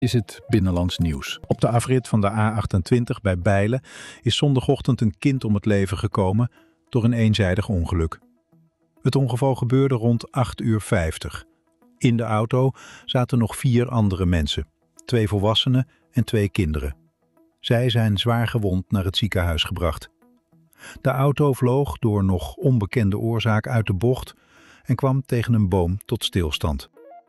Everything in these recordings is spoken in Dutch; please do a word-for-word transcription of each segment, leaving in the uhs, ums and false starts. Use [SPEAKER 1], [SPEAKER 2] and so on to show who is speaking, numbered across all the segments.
[SPEAKER 1] Is het binnenlands nieuws. Op de afrit van de A achtentwintig bij Bijlen is zondagochtend een kind om het leven gekomen door een eenzijdig ongeluk. Het ongeval gebeurde rond acht uur vijftig. In de auto zaten nog vier andere mensen, twee volwassenen en twee kinderen. Zij zijn zwaar gewond naar het ziekenhuis gebracht. De auto vloog door nog onbekende oorzaak uit de bocht en kwam tegen een boom tot stilstand.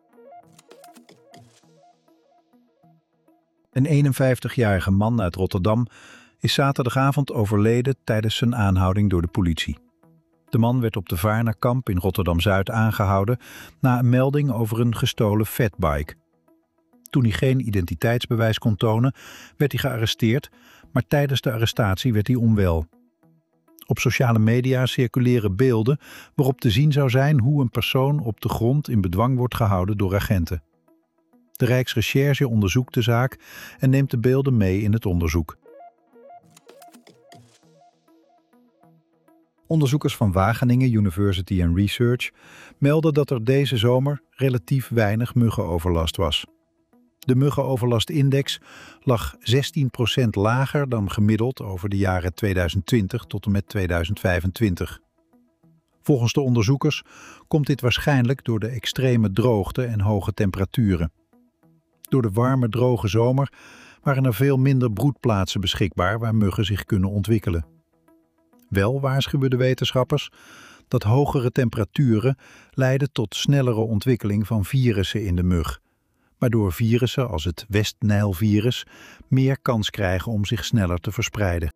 [SPEAKER 1] Een eenenvijftigjarige man uit Rotterdam is zaterdagavond overleden tijdens zijn aanhouding door de politie. De man werd op de Vaarnerkamp in Rotterdam-Zuid aangehouden na een melding over een gestolen fatbike. Toen hij geen identiteitsbewijs kon tonen, werd hij gearresteerd, maar tijdens de arrestatie werd hij onwel. Op sociale media circuleren beelden waarop te zien zou zijn hoe een persoon op de grond in bedwang wordt gehouden door agenten. De Rijksrecherche onderzoekt de zaak en neemt de beelden mee in het onderzoek. Onderzoekers van Wageningen University and Research melden dat er deze zomer relatief weinig muggenoverlast was. De muggenoverlastindex lag zestien procent lager dan gemiddeld over de jaren tweeduizend twintig tot en met tweeduizend vijfentwintig. Volgens de onderzoekers komt dit waarschijnlijk door de extreme droogte en hoge temperaturen. Door de warme, droge zomer waren er veel minder broedplaatsen beschikbaar waar muggen zich kunnen ontwikkelen. Wel waarschuwen de wetenschappers dat hogere temperaturen leiden tot snellere ontwikkeling van virussen in de mug, waardoor virussen als het West-Nijlvirus meer kans krijgen om zich sneller te verspreiden.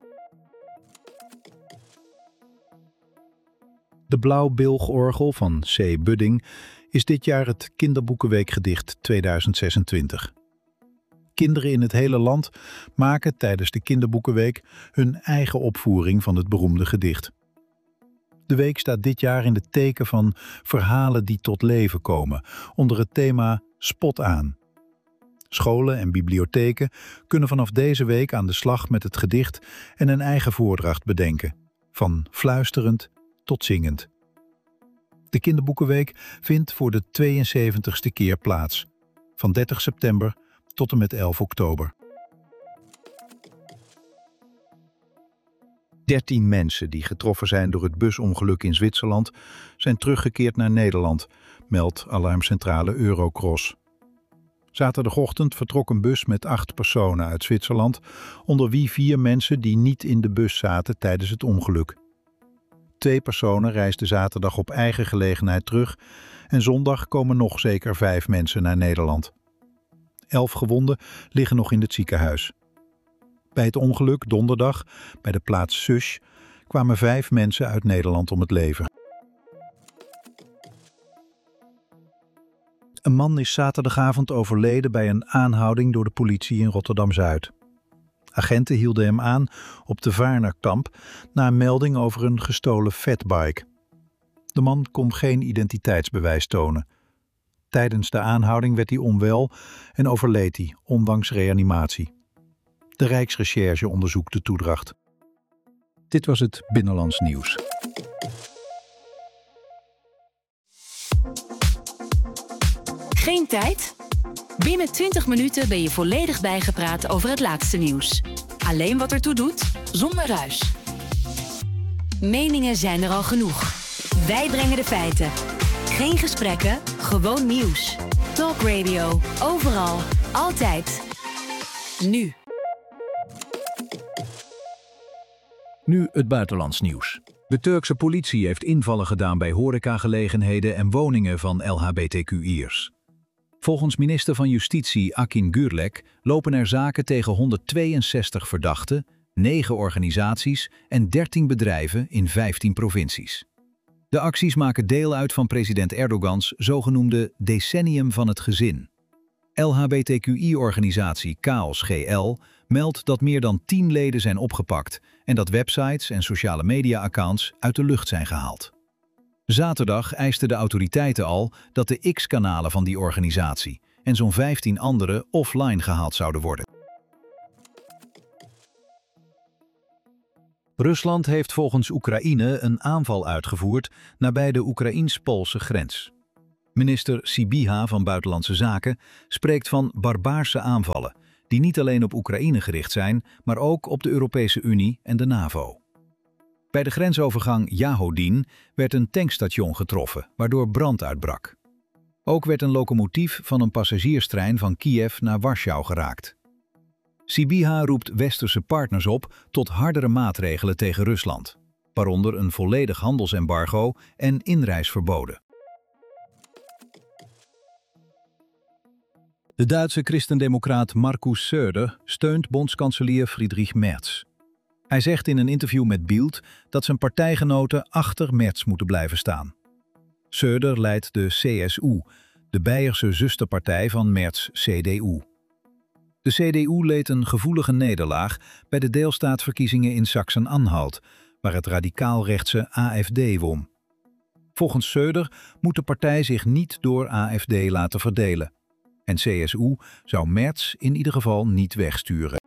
[SPEAKER 1] De Blauwbilgorgel van C. Budding is dit jaar het Kinderboekenweekgedicht tweeduizend zesentwintig. Kinderen in het hele land maken tijdens de Kinderboekenweek hun eigen opvoering van het beroemde gedicht. De week staat dit jaar in het teken van verhalen die tot leven komen, onder het thema Spot aan. Scholen en bibliotheken kunnen vanaf deze week aan de slag met het gedicht en een eigen voordracht bedenken, van fluisterend tot zingend. De Kinderboekenweek vindt voor de tweeënzeventigste keer plaats, van dertig september tot en met elf oktober. Dertien mensen die getroffen zijn door het busongeluk in Zwitserland zijn teruggekeerd naar Nederland, meldt alarmcentrale Eurocross. Zaterdagochtend vertrok een bus met acht personen uit Zwitserland, onder wie vier mensen die niet in de bus zaten tijdens het ongeluk. Twee personen reisden zaterdag op eigen gelegenheid terug en zondag komen nog zeker vijf mensen naar Nederland. Elf gewonden liggen nog in het ziekenhuis. Bij het ongeluk donderdag bij de plaats Sush kwamen vijf mensen uit Nederland om het leven. Een man is zaterdagavond overleden bij een aanhouding door de politie in Rotterdam-Zuid. Agenten hielden hem aan op de Vaarnerkamp na een melding over een gestolen fatbike. De man kon geen identiteitsbewijs tonen. Tijdens de aanhouding werd hij onwel en overleed hij, ondanks reanimatie. De Rijksrecherche onderzoekt de toedracht. Dit was het Binnenlands Nieuws.
[SPEAKER 2] Geen tijd? Binnen twintig minuten ben je volledig bijgepraat over het laatste nieuws. Alleen wat ertoe doet, zonder ruis. Meningen zijn er al genoeg. Wij brengen de feiten. Geen gesprekken, gewoon nieuws. Talk Radio, overal, altijd. Nu.
[SPEAKER 1] Nu het buitenlands nieuws. De Turkse politie heeft invallen gedaan bij horecagelegenheden en woningen van L H B T Q I'ers. Volgens minister van Justitie Akin Gürlek lopen er zaken tegen honderdtweeënzestig verdachten, negen organisaties en dertien bedrijven in vijftien provincies. De acties maken deel uit van president Erdogans zogenoemde decennium van het gezin. L H B T Q I-organisatie Chaos G L meldt dat meer dan tien leden zijn opgepakt en dat websites en sociale media-accounts uit de lucht zijn gehaald. Zaterdag eisten de autoriteiten al dat de X-kanalen van die organisatie en zo'n vijftien andere offline gehaald zouden worden. Rusland heeft volgens Oekraïne een aanval uitgevoerd nabij de Oekraïens-Poolse grens. Minister Sybiha van Buitenlandse Zaken spreekt van barbaarse aanvallen, die niet alleen op Oekraïne gericht zijn, maar ook op de Europese Unie en de NAVO. Bij de grensovergang Jahodin werd een tankstation getroffen, waardoor brand uitbrak. Ook werd een locomotief van een passagierstrein van Kiev naar Warschau geraakt. Sybiha roept westerse partners op tot hardere maatregelen tegen Rusland, waaronder een volledig handelsembargo en inreisverboden. De Duitse christendemocraat Markus Söder steunt bondskanselier Friedrich Merz. Hij zegt in een interview met Bild dat zijn partijgenoten achter Merz moeten blijven staan. Söder leidt de C S U, de Beierse zusterpartij van Merz' C D U. De C D U leed een gevoelige nederlaag bij de deelstaatverkiezingen in Sachsen-Anhalt, waar het radicaal-rechtse A F D won. Volgens Söder moet de partij zich niet door A F D laten verdelen. En C S U zou Merz in ieder geval niet wegsturen.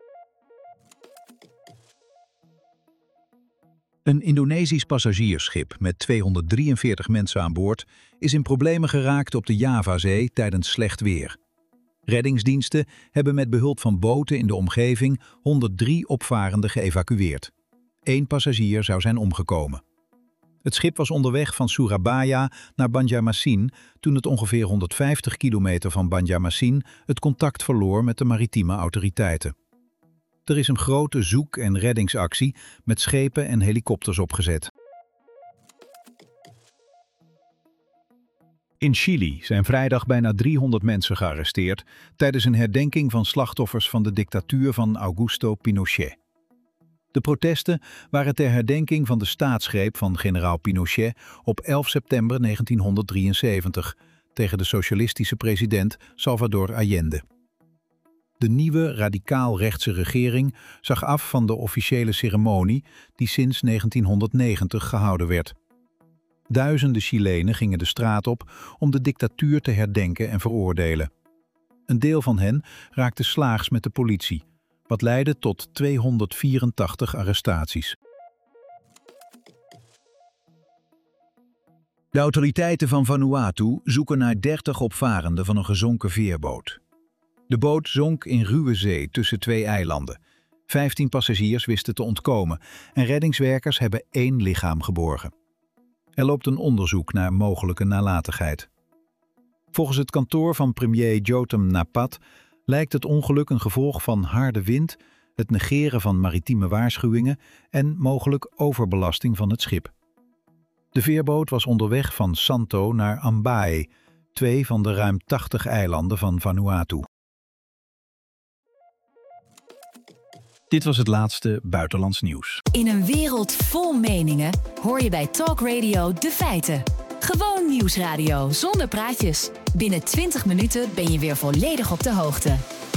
[SPEAKER 1] Een Indonesisch passagiersschip met tweehonderddrieënveertig mensen aan boord is in problemen geraakt op de Javazee tijdens slecht weer. Reddingsdiensten hebben met behulp van boten in de omgeving honderddrie opvarenden geëvacueerd. Eén passagier zou zijn omgekomen. Het schip was onderweg van Surabaya naar Banjarmasin toen het ongeveer honderdvijftig kilometer van Banjarmasin het contact verloor met de maritieme autoriteiten. Er is een grote zoek- en reddingsactie met schepen en helikopters opgezet. In Chili zijn vrijdag bijna driehonderd mensen gearresteerd tijdens een herdenking van slachtoffers van de dictatuur van Augusto Pinochet. De protesten waren ter herdenking van de staatsgreep van generaal Pinochet op elf september negentienhonderddrieënzeventig tegen de socialistische president Salvador Allende. De nieuwe radicaal-rechtse regering zag af van de officiële ceremonie die sinds negentienhonderdnegentig gehouden werd. Duizenden Chilenen gingen de straat op om de dictatuur te herdenken en veroordelen. Een deel van hen raakte slaags met de politie, wat leidde tot tweehonderdvierentachtig arrestaties. De autoriteiten van Vanuatu zoeken naar dertig opvarenden van een gezonken veerboot. De boot zonk in ruwe zee tussen twee eilanden. Vijftien passagiers wisten te ontkomen en reddingswerkers hebben één lichaam geborgen. Er loopt een onderzoek naar mogelijke nalatigheid. Volgens het kantoor van premier Jotem Napat lijkt het ongeluk een gevolg van harde wind, het negeren van maritieme waarschuwingen en mogelijk overbelasting van het schip. De veerboot was onderweg van Santo naar Ambae, twee van de ruim tachtig eilanden van Vanuatu. Dit was het laatste buitenlands nieuws.
[SPEAKER 2] In een wereld vol meningen hoor je bij Talk Radio de feiten. Gewoon nieuwsradio zonder praatjes. Binnen twintig minuten ben je weer volledig op de hoogte.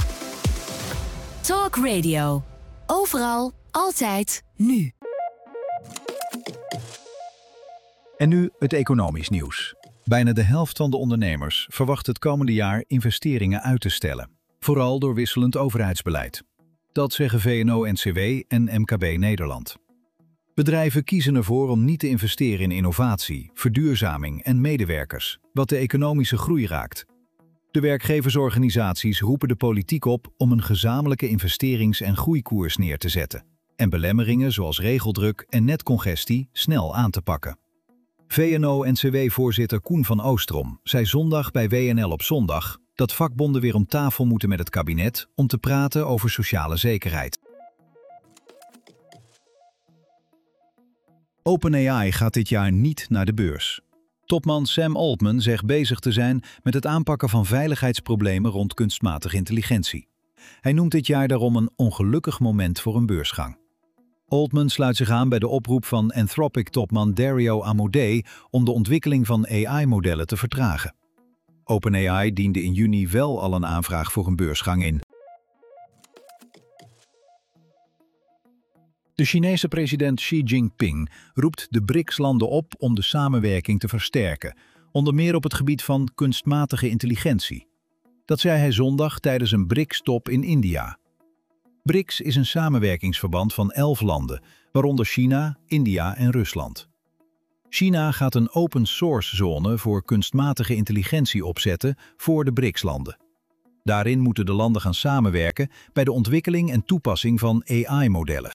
[SPEAKER 2] Talk Radio. Overal, altijd, nu.
[SPEAKER 1] En nu het economisch nieuws. Bijna de helft van de ondernemers verwacht het komende jaar investeringen uit te stellen. Vooral door wisselend overheidsbeleid. Dat zeggen V N O N C W en M K B Nederland. Bedrijven kiezen ervoor om niet te investeren in innovatie, verduurzaming en medewerkers, wat de economische groei raakt. De werkgeversorganisaties roepen de politiek op om een gezamenlijke investerings- en groeikoers neer te zetten en belemmeringen zoals regeldruk en netcongestie snel aan te pakken. V N O N C W-voorzitter Koen van Oostrom zei zondag bij W N L op zondag dat vakbonden weer om tafel moeten met het kabinet om te praten over sociale zekerheid. OpenAI gaat dit jaar niet naar de beurs. Topman Sam Altman zegt bezig te zijn met het aanpakken van veiligheidsproblemen rond kunstmatige intelligentie. Hij noemt dit jaar daarom een ongelukkig moment voor een beursgang. Altman sluit zich aan bij de oproep van Anthropic-topman Dario Amodei om de ontwikkeling van A I-modellen te vertragen. OpenAI diende in juni wel al een aanvraag voor een beursgang in. De Chinese president Xi Jinping roept de B R I C S-landen op om de samenwerking te versterken, onder meer op het gebied van kunstmatige intelligentie. Dat zei hij zondag tijdens een B R I C S-top in India. B R I C S is een samenwerkingsverband van elf landen, waaronder China, India en Rusland. China gaat een open source zone voor kunstmatige intelligentie opzetten voor de B R I C S-landen. Daarin moeten de landen gaan samenwerken bij de ontwikkeling en toepassing van A I-modellen.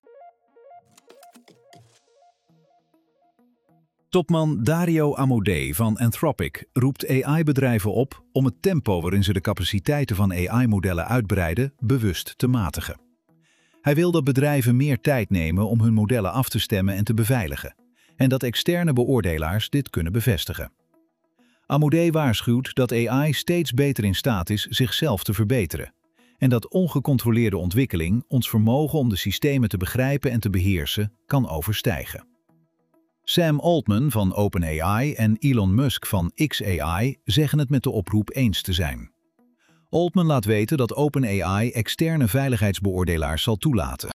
[SPEAKER 1] Topman Dario Amodei van Anthropic roept A I-bedrijven op om het tempo waarin ze de capaciteiten van A I-modellen uitbreiden bewust te matigen. Hij wil dat bedrijven meer tijd nemen om hun modellen af te stemmen en te beveiligen, en dat externe beoordelaars dit kunnen bevestigen. Amodei waarschuwt dat A I steeds beter in staat is zichzelf te verbeteren en dat ongecontroleerde ontwikkeling ons vermogen om de systemen te begrijpen en te beheersen kan overstijgen. Sam Altman van OpenAI en Elon Musk van X A I zeggen het met de oproep eens te zijn. Altman laat weten dat OpenAI externe veiligheidsbeoordelaars zal toelaten.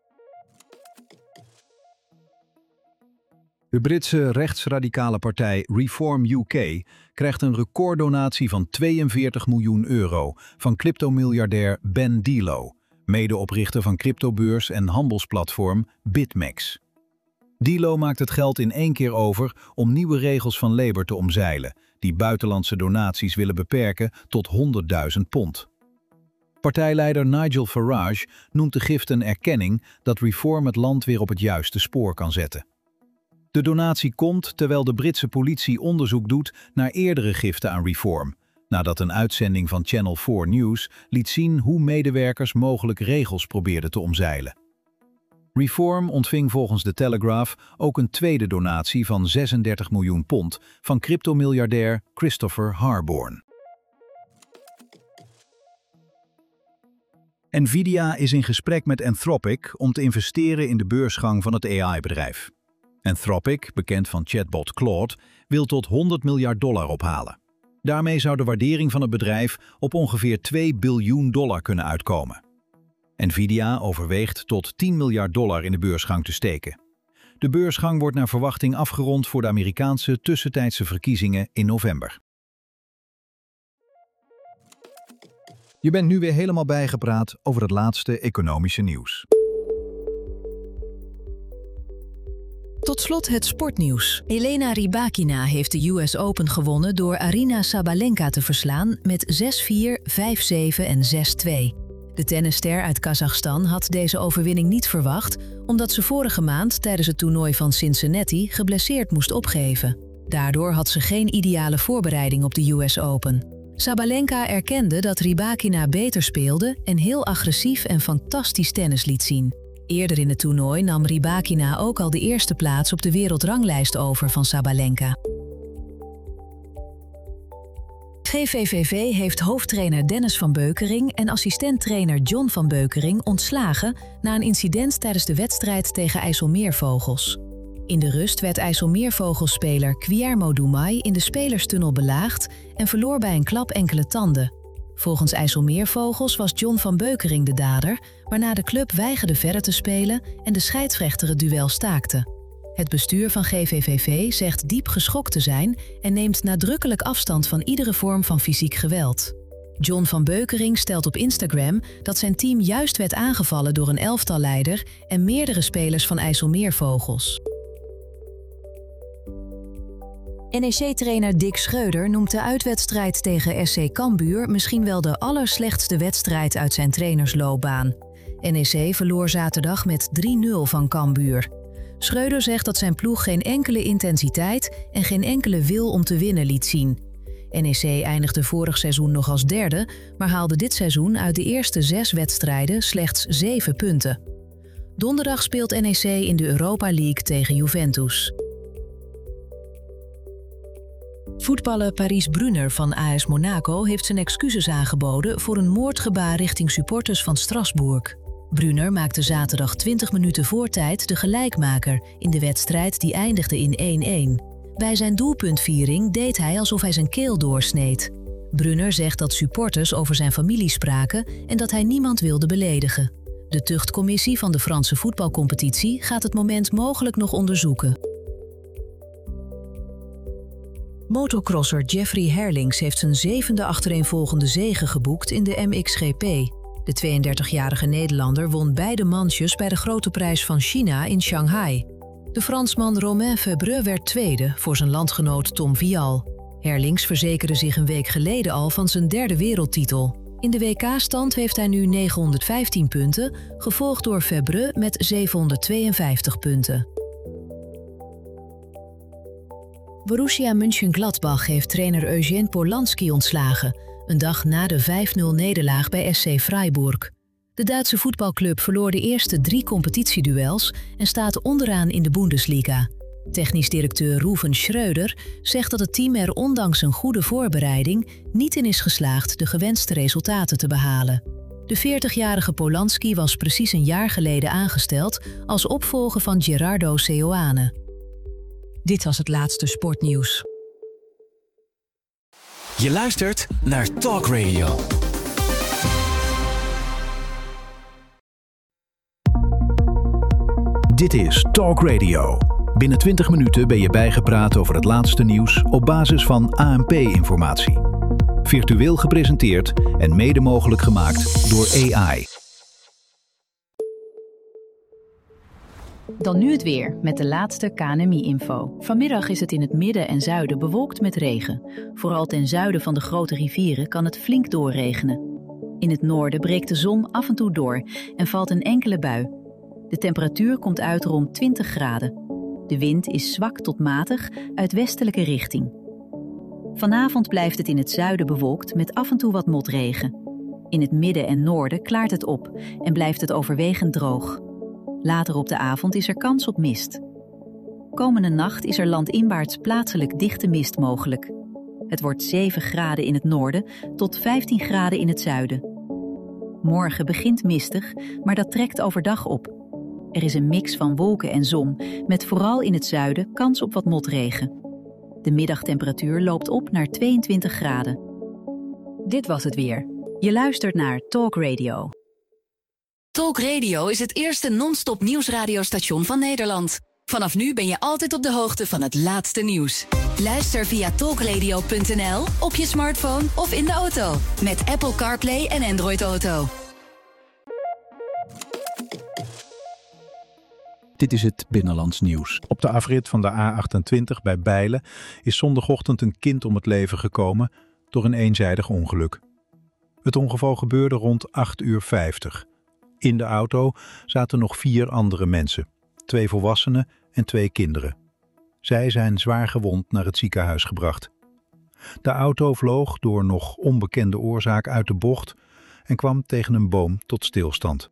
[SPEAKER 1] De Britse rechtsradicale partij Reform U K krijgt een recorddonatie van tweeënveertig miljoen euro van cryptomiljardair Ben Dilo, medeoprichter van cryptobeurs en handelsplatform BitMEX. Dilo maakt het geld in één keer over om nieuwe regels van Labour te omzeilen, die buitenlandse donaties willen beperken tot honderdduizend pond. Partijleider Nigel Farage noemt de gift een erkenning dat Reform het land weer op het juiste spoor kan zetten. De donatie komt terwijl de Britse politie onderzoek doet naar eerdere giften aan Reform, nadat een uitzending van Channel vier News liet zien hoe medewerkers mogelijk regels probeerden te omzeilen. Reform ontving volgens de Telegraph ook een tweede donatie van zesendertig miljoen pond van cryptomiljardair Christopher Harborn. Nvidia is in gesprek met Anthropic om te investeren in de beursgang van het A I-bedrijf. Anthropic, bekend van chatbot Claude, wil tot honderd miljard dollar ophalen. Daarmee zou de waardering van het bedrijf op ongeveer twee biljoen dollar kunnen uitkomen. Nvidia overweegt tot tien miljard dollar in de beursgang te steken. De beursgang wordt naar verwachting afgerond voor de Amerikaanse tussentijdse verkiezingen in november. Je bent nu weer helemaal bijgepraat over het laatste economische nieuws.
[SPEAKER 2] Tot slot het sportnieuws. Elena Rybakina heeft de U S Open gewonnen door Aryna Sabalenka te verslaan met zes vier, vijf zeven en zes twee. De tennisster uit Kazachstan had deze overwinning niet verwacht, omdat ze vorige maand tijdens het toernooi van Cincinnati geblesseerd moest opgeven. Daardoor had ze geen ideale voorbereiding op de U S Open. Sabalenka erkende dat Rybakina beter speelde en heel agressief en fantastisch tennis liet zien. Eerder in het toernooi nam Rybakina ook al de eerste plaats op de wereldranglijst over van Sabalenka. G V V V heeft hoofdtrainer Dennis van Beukering en assistenttrainer John van Beukering ontslagen na een incident tijdens de wedstrijd tegen IJsselmeervogels. In de rust werd IJsselmeervogelspeler Guillermo Dumay in de spelerstunnel belaagd en verloor bij een klap enkele tanden. Volgens IJsselmeervogels was John van Beukering de dader, waarna de club weigerde verder te spelen en de scheidsrechter het duel staakte. Het bestuur van G V V V zegt diep geschokt te zijn en neemt nadrukkelijk afstand van iedere vorm van fysiek geweld. John van Beukering stelt op Instagram dat zijn team juist werd aangevallen door een elftalleider en meerdere spelers van IJsselmeervogels. N E C-trainer Dick Schreuder noemt de uitwedstrijd tegen S C Cambuur misschien wel de allerslechtste wedstrijd uit zijn trainersloopbaan. N E C verloor zaterdag met drie nul van Cambuur. Schreuder zegt dat zijn ploeg geen enkele intensiteit en geen enkele wil om te winnen liet zien. N E C eindigde vorig seizoen nog als derde, maar haalde dit seizoen uit de eerste zes wedstrijden slechts zeven punten. Donderdag speelt N E C in de Europa League tegen Juventus. Voetballer Paris Brunner van A S Monaco heeft zijn excuses aangeboden voor een moordgebaar richting supporters van Strasbourg. Brunner maakte zaterdag twintig minuten voor tijd de gelijkmaker in de wedstrijd die eindigde in één-één. Bij zijn doelpuntviering deed hij alsof hij zijn keel doorsneed. Brunner zegt dat supporters over zijn familie spraken en dat hij niemand wilde beledigen. De tuchtcommissie van de Franse voetbalcompetitie gaat het moment mogelijk nog onderzoeken. Motocrosser Jeffrey Herlings heeft zijn zevende achtereenvolgende zege geboekt in de M X G P. De tweeëndertigjarige Nederlander won beide manches bij de Grote Prijs van China in Shanghai. De Fransman Romain Febvre werd tweede voor zijn landgenoot Tom Vial. Herlings verzekerde zich een week geleden al van zijn derde wereldtitel. In de W K-stand heeft hij nu negenhonderdvijftien punten, gevolgd door Febvre met zevenhonderdtweeënvijftig punten. Borussia Mönchengladbach heeft trainer Eugène Polanski ontslagen, een dag na de vijf nul nederlaag bij S C Freiburg. De Duitse voetbalclub verloor de eerste drie competitieduels en staat onderaan in de Bundesliga. Technisch directeur Ruven Schreuder zegt dat het team er ondanks een goede voorbereiding niet in is geslaagd de gewenste resultaten te behalen. De veertigjarige Polanski was precies een jaar geleden aangesteld als opvolger van Gerardo Seoane. Dit was het laatste sportnieuws.
[SPEAKER 3] Je luistert naar Talk Radio.
[SPEAKER 1] Dit is Talk Radio. Binnen twintig minuten ben je bijgepraat over het laatste nieuws op basis van A N P-informatie. Virtueel gepresenteerd en mede mogelijk gemaakt door A I.
[SPEAKER 4] Dan nu het weer met de laatste K N M I-info. Vanmiddag is het in het midden en zuiden bewolkt met regen. Vooral ten zuiden van de grote rivieren kan het flink doorregenen. In het noorden breekt de zon af en toe door en valt een enkele bui. De temperatuur komt uit rond twintig graden. De wind is zwak tot matig uit westelijke richting. Vanavond blijft het in het zuiden bewolkt met af en toe wat motregen. In het midden en noorden klaart het op en blijft het overwegend droog. Later op de avond is er kans op mist. Komende nacht is er landinwaarts plaatselijk dichte mist mogelijk. Het wordt zeven graden in het noorden tot vijftien graden in het zuiden. Morgen begint mistig, maar dat trekt overdag op. Er is een mix van wolken en zon, met vooral in het zuiden kans op wat motregen. De middagtemperatuur loopt op naar tweeëntwintig graden. Dit was het weer. Je luistert naar Talk Radio.
[SPEAKER 5] Talk Radio is het eerste non-stop nieuwsradiostation van Nederland. Vanaf nu ben je altijd op de hoogte van het laatste nieuws. Luister via talkradio punt n l, op je smartphone of in de auto. Met Apple CarPlay en Android Auto.
[SPEAKER 1] Dit is het Binnenlands nieuws. Op de afrit van de A achtentwintig bij Bijlen is zondagochtend een kind om het leven gekomen door een eenzijdig ongeluk. Het ongeval gebeurde rond acht uur vijftig. In de auto zaten nog vier andere mensen, twee volwassenen en twee kinderen. Zij zijn zwaar gewond naar het ziekenhuis gebracht. De auto vloog door nog onbekende oorzaak uit de bocht en kwam tegen een boom tot stilstand.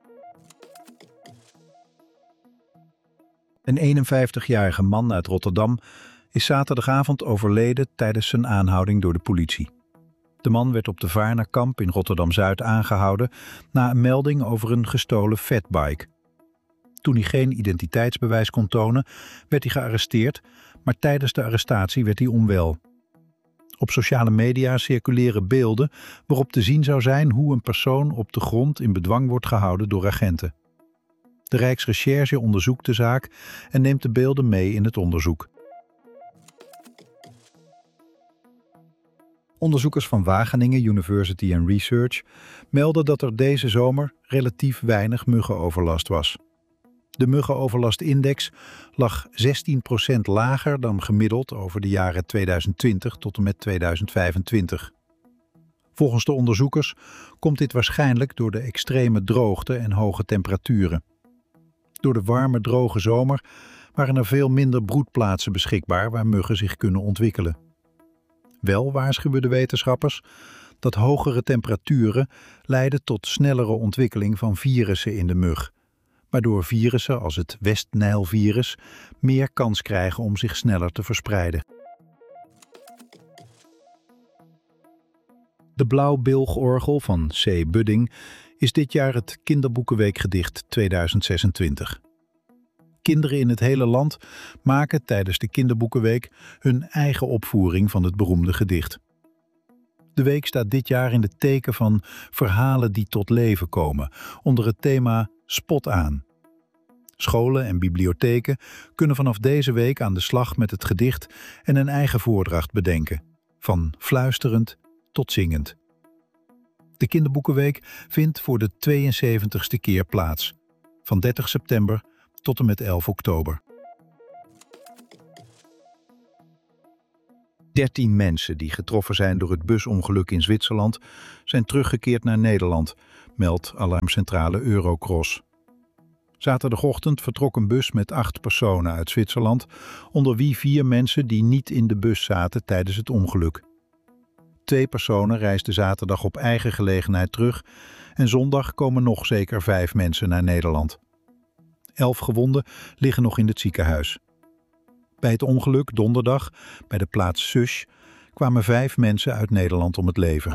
[SPEAKER 1] Een eenenvijftigjarige man uit Rotterdam is zaterdagavond overleden tijdens zijn aanhouding door de politie. De man werd op de Vaarnerkamp in Rotterdam-Zuid aangehouden na een melding over een gestolen fatbike. Toen hij geen identiteitsbewijs kon tonen, werd hij gearresteerd, maar tijdens de arrestatie werd hij onwel. Op sociale media circuleren beelden waarop te zien zou zijn hoe een persoon op de grond in bedwang wordt gehouden door agenten. De Rijksrecherche onderzoekt de zaak en neemt de beelden mee in het onderzoek. Onderzoekers van Wageningen University and Research melden dat er deze zomer relatief weinig muggenoverlast was. De muggenoverlastindex lag zestien procent lager dan gemiddeld over de jaren tweeduizend twintig tot en met tweeduizend vijfentwintig. Volgens de onderzoekers komt dit waarschijnlijk door de extreme droogte en hoge temperaturen. Door de warme, droge zomer waren er veel minder broedplaatsen beschikbaar waar muggen zich kunnen ontwikkelen. Wel waarschuwen de wetenschappers dat hogere temperaturen leiden tot snellere ontwikkeling van virussen in de mug, waardoor virussen als het West-Nijlvirus meer kans krijgen om zich sneller te verspreiden. De Blauwbilgorgel van C. Budding is dit jaar het Kinderboekenweekgedicht tweeduizend zesentwintig. Kinderen in het hele land maken tijdens de Kinderboekenweek hun eigen opvoering van het beroemde gedicht. De week staat dit jaar in het teken van verhalen die tot leven komen, onder het thema Spot aan. Scholen en bibliotheken kunnen vanaf deze week aan de slag met het gedicht en een eigen voordracht bedenken, van fluisterend tot zingend. De Kinderboekenweek vindt voor de tweeënzeventigste keer plaats, van dertig september tot en met elf oktober. dertien mensen die getroffen zijn door het busongeluk in Zwitserland zijn teruggekeerd naar Nederland, meldt alarmcentrale Eurocross. Zaterdagochtend vertrok een bus met acht personen uit Zwitserland, onder wie vier mensen die niet in de bus zaten tijdens het ongeluk. Twee personen reisden zaterdag op eigen gelegenheid terug en zondag komen nog zeker vijf mensen naar Nederland. Elf gewonden liggen nog in het ziekenhuis. Bij het ongeluk donderdag, bij de plaats Sush, kwamen vijf mensen uit Nederland om het leven.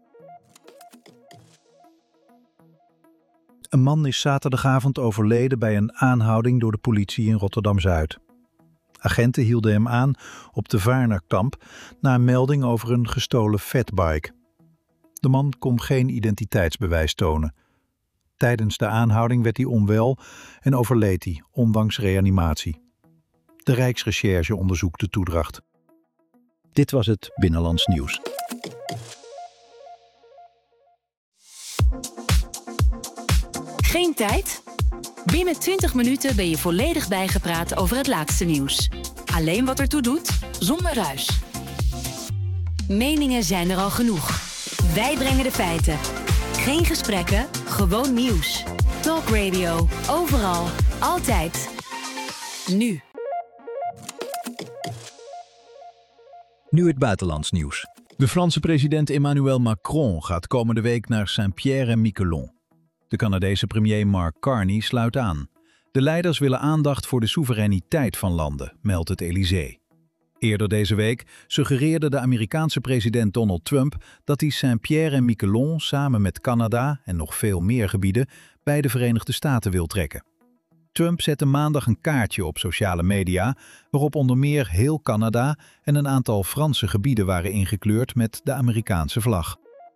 [SPEAKER 1] Een man is zaterdagavond overleden bij een aanhouding door de politie in Rotterdam-Zuid. Agenten hielden hem aan op de Vaarnerkamp na een melding over een gestolen fatbike. De man kon geen identiteitsbewijs tonen. Tijdens de aanhouding werd hij onwel en overleed hij, ondanks reanimatie. De Rijksrecherche onderzoekt de toedracht. Dit was het Binnenlands Nieuws.
[SPEAKER 5] Geen tijd? Binnen twintig minuten ben je volledig bijgepraat over het laatste nieuws. Alleen wat ertoe doet, zonder ruis. Meningen zijn er al genoeg. Wij brengen de feiten. Geen gesprekken, gewoon nieuws. Talk Radio, overal, altijd. Nu.
[SPEAKER 1] Nu het buitenlands nieuws. De Franse president Emmanuel Macron gaat komende week naar Saint-Pierre-et-Miquelon. De Canadese premier Mark Carney sluit aan. De leiders willen aandacht voor de soevereiniteit van landen, meldt het Elysée. Eerder deze week suggereerde de Amerikaanse president Donald Trump dat hij Saint-Pierre-et-Miquelon samen met Canada en nog veel meer gebieden bij de Verenigde Staten wil trekken. Trump zette maandag een kaartje op sociale media waarop onder meer heel Canada en een aantal Franse gebieden waren ingekleurd met de Amerikaanse vlag.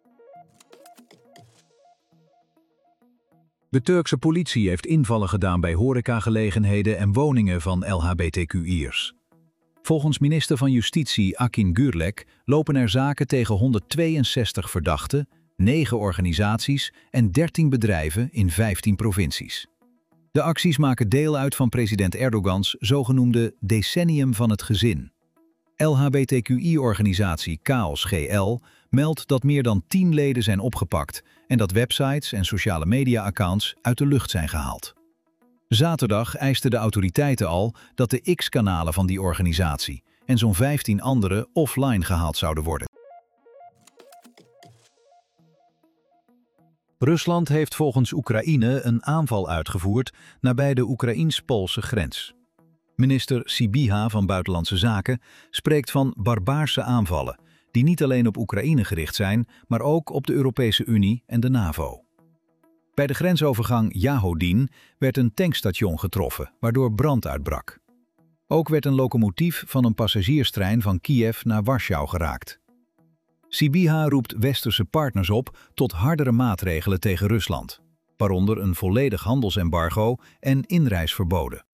[SPEAKER 1] De Turkse politie heeft invallen gedaan bij horecagelegenheden en woningen van L H B T Q I'ers. Volgens minister van Justitie Akin Gürlek lopen er zaken tegen honderdtweeënzestig verdachten, negen organisaties en dertien bedrijven in vijftien provincies. De acties maken deel uit van president Erdogans zogenoemde decennium van het gezin. L H B T Q I-organisatie Chaos G L meldt dat meer dan tien leden zijn opgepakt en dat websites en sociale media-accounts uit de lucht zijn gehaald. Zaterdag eisten de autoriteiten al dat de X-kanalen van die organisatie en zo'n vijftien andere offline gehaald zouden worden. Rusland heeft volgens Oekraïne een aanval uitgevoerd nabij de Oekraïens-Poolse grens. Minister Sybiha van Buitenlandse Zaken spreekt van barbaarse aanvallen die niet alleen op Oekraïne gericht zijn, maar ook op de Europese Unie en de NAVO. Bij de grensovergang Jahodin werd een tankstation getroffen, waardoor brand uitbrak. Ook werd een locomotief van een passagierstrein van Kiev naar Warschau geraakt. Sybiha roept westerse partners op tot hardere maatregelen tegen Rusland, waaronder een volledig handelsembargo en inreisverboden.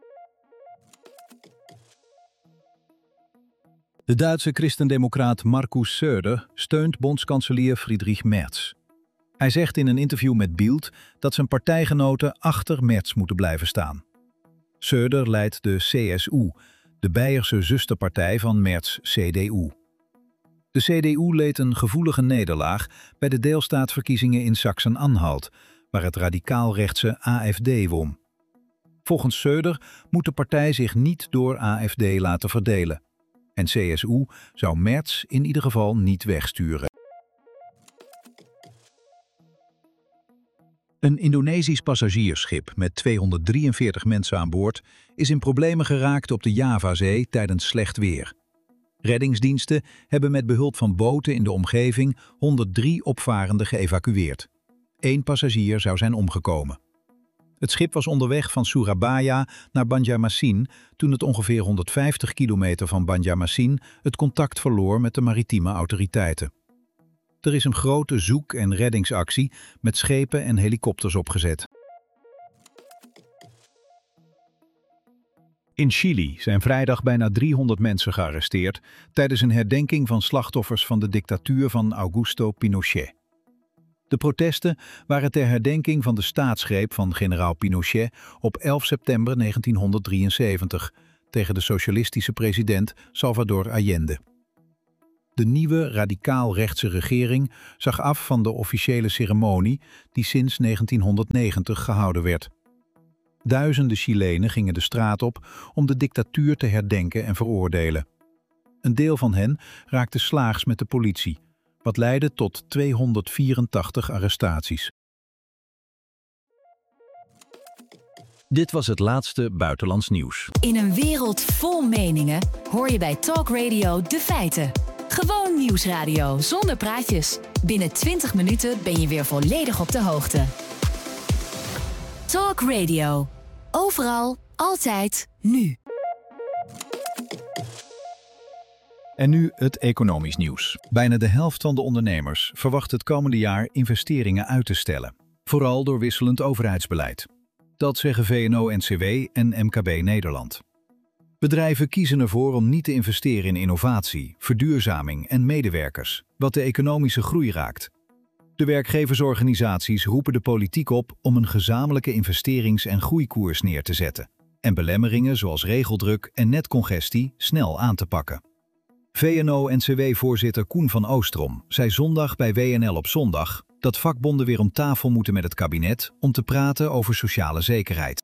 [SPEAKER 1] De Duitse christendemocraat Markus Söder steunt bondskanselier Friedrich Merz. Hij zegt in een interview met Bild dat zijn partijgenoten achter Merz moeten blijven staan. Söder leidt de C S U, de Beierse zusterpartij van Merz' C D U. De C D U leed een gevoelige nederlaag bij de deelstaatverkiezingen in Sachsen-Anhalt, waar het radicaal-rechtse A F D won. Volgens Söder moet de partij zich niet door A F D laten verdelen. En C S U zou Merz in ieder geval niet wegsturen. Een Indonesisch passagiersschip met tweehonderddrieënveertig mensen aan boord is in problemen geraakt op de Javazee tijdens slecht weer. Reddingsdiensten hebben met behulp van boten in de omgeving honderddrie opvarenden geëvacueerd. Eén passagier zou zijn omgekomen. Het schip was onderweg van Surabaya naar Banjarmasin toen het ongeveer honderdvijftig kilometer van Banjarmasin het contact verloor met de maritieme autoriteiten. Er is een grote zoek- en reddingsactie met schepen en helikopters opgezet. In Chili zijn vrijdag bijna driehonderd mensen gearresteerd tijdens een herdenking van slachtoffers van de dictatuur van Augusto Pinochet. De protesten waren ter herdenking van de staatsgreep van generaal Pinochet op elf september negentienhonderddrieënzeventig tegen de socialistische president Salvador Allende. De nieuwe radicaal-rechtse regering zag af van de officiële ceremonie die sinds negentienhonderdnegentig gehouden werd. Duizenden Chilenen gingen de straat op om de dictatuur te herdenken en veroordelen. Een deel van hen raakte slaags met de politie, wat leidde tot tweehonderdvierentachtig arrestaties. Dit was het laatste buitenlands nieuws.
[SPEAKER 5] In een wereld vol meningen hoor je bij Talk Radio de feiten. Gewoon nieuwsradio zonder praatjes. Binnen twintig minuten ben je weer volledig op de hoogte. Talk Radio. Overal, altijd, nu.
[SPEAKER 1] En nu het economisch nieuws. Bijna de helft van de ondernemers verwacht het komende jaar investeringen uit te stellen. Vooral door wisselend overheidsbeleid. Dat zeggen V N O N C W en M K B Nederland. Bedrijven kiezen ervoor om niet te investeren in innovatie, verduurzaming en medewerkers, wat de economische groei raakt. De werkgeversorganisaties roepen de politiek op om een gezamenlijke investerings- en groeikoers neer te zetten en belemmeringen zoals regeldruk en netcongestie snel aan te pakken. V N O N C W-voorzitter Koen van Oostrom zei zondag bij W N L op zondag dat vakbonden weer om tafel moeten met het kabinet om te praten over sociale zekerheid.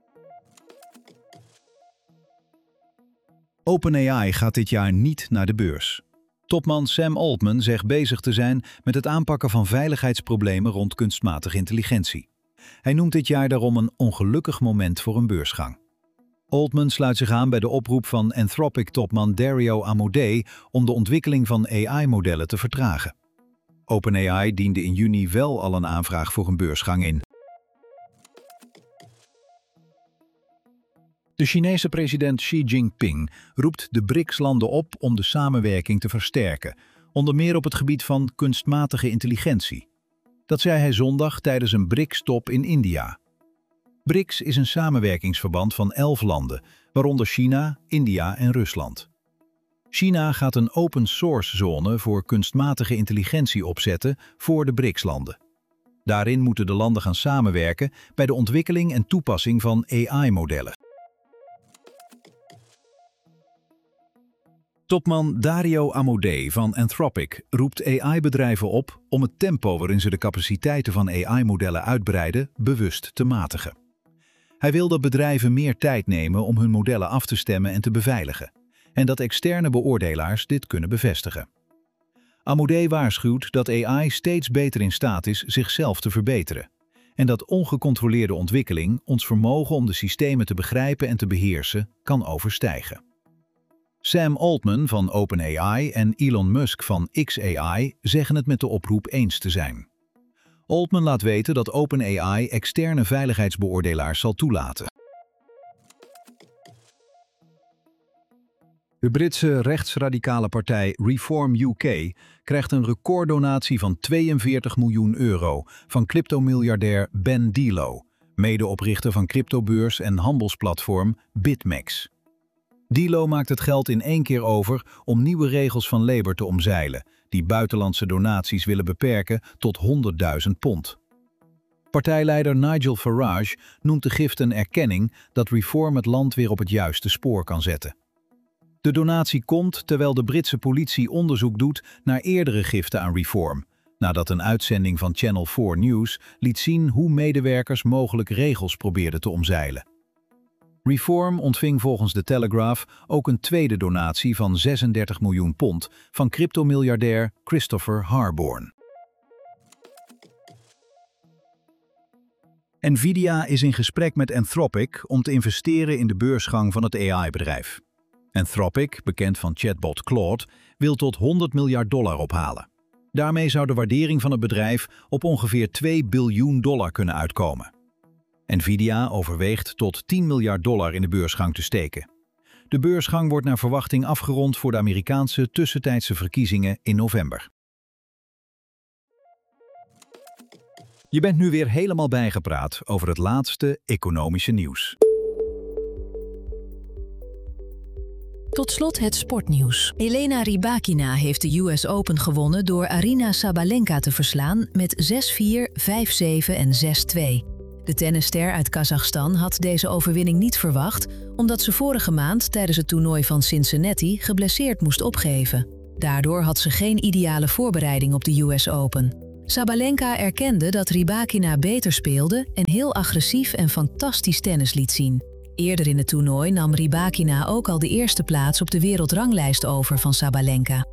[SPEAKER 1] OpenAI gaat dit jaar niet naar de beurs. Topman Sam Altman zegt bezig te zijn met het aanpakken van veiligheidsproblemen rond kunstmatige intelligentie. Hij noemt dit jaar daarom een ongelukkig moment voor een beursgang. Altman sluit zich aan bij de oproep van Anthropic-topman Dario Amodei om de ontwikkeling van A I-modellen te vertragen. OpenAI diende in juni wel al een aanvraag voor een beursgang in. De Chinese president Xi Jinping roept de B R I C S-landen op om de samenwerking te versterken, onder meer op het gebied van kunstmatige intelligentie. Dat zei hij zondag tijdens een B R I C S-top in India. B R I C S is een samenwerkingsverband van elf landen, waaronder China, India en Rusland. China gaat een open-source-zone voor kunstmatige intelligentie opzetten voor de B R I C S-landen. Daarin moeten de landen gaan samenwerken bij de ontwikkeling en toepassing van A I-modellen. Topman Dario Amodei van Anthropic roept A I-bedrijven op om het tempo waarin ze de capaciteiten van A I-modellen uitbreiden bewust te matigen. Hij wil dat bedrijven meer tijd nemen om hun modellen af te stemmen en te beveiligen, en dat externe beoordelaars dit kunnen bevestigen. Amodei waarschuwt dat A I steeds beter in staat is zichzelf te verbeteren, en dat ongecontroleerde ontwikkeling ons vermogen om de systemen te begrijpen en te beheersen kan overstijgen. Sam Altman van OpenAI en Elon Musk van X A I zeggen het met de oproep eens te zijn. Altman laat weten dat OpenAI externe veiligheidsbeoordelaars zal toelaten. De Britse rechtsradicale partij Reform U K krijgt een recorddonatie van tweeënveertig miljoen euro van cryptomiljardair Ben Dilo, medeoprichter van cryptobeurs en handelsplatform BitMEX. Dilo maakt het geld in één keer over om nieuwe regels van Labour te omzeilen, die buitenlandse donaties willen beperken tot honderdduizend pond. Partijleider Nigel Farage noemt de gift een erkenning dat Reform het land weer op het juiste spoor kan zetten. De donatie komt terwijl de Britse politie onderzoek doet naar eerdere giften aan Reform, nadat een uitzending van Channel vier News liet zien hoe medewerkers mogelijk regels probeerden te omzeilen. Reform ontving volgens de Telegraph ook een tweede donatie van zesendertig miljoen pond van cryptomiljardair Christopher Harborn. Nvidia is in gesprek met Anthropic om te investeren in de beursgang van het A I-bedrijf. Anthropic, bekend van chatbot Claude, wil tot honderd miljard dollar ophalen. Daarmee zou de waardering van het bedrijf op ongeveer twee biljoen dollar kunnen uitkomen. Nvidia overweegt tot tien miljard dollar in de beursgang te steken. De beursgang wordt naar verwachting afgerond voor de Amerikaanse tussentijdse verkiezingen in november. Je bent nu weer helemaal bijgepraat over het laatste economische nieuws.
[SPEAKER 2] Tot slot het sportnieuws. Elena Rybakina heeft de U S Open gewonnen door Aryna Sabalenka te verslaan met zes vier, vijf zeven en zes twee. De tennisster uit Kazachstan had deze overwinning niet verwacht, omdat ze vorige maand tijdens het toernooi van Cincinnati geblesseerd moest opgeven. Daardoor had ze geen ideale voorbereiding op de U S Open. Sabalenka erkende dat Rybakina beter speelde en heel agressief en fantastisch tennis liet zien. Eerder in het toernooi nam Rybakina ook al de eerste plaats op de wereldranglijst over van Sabalenka.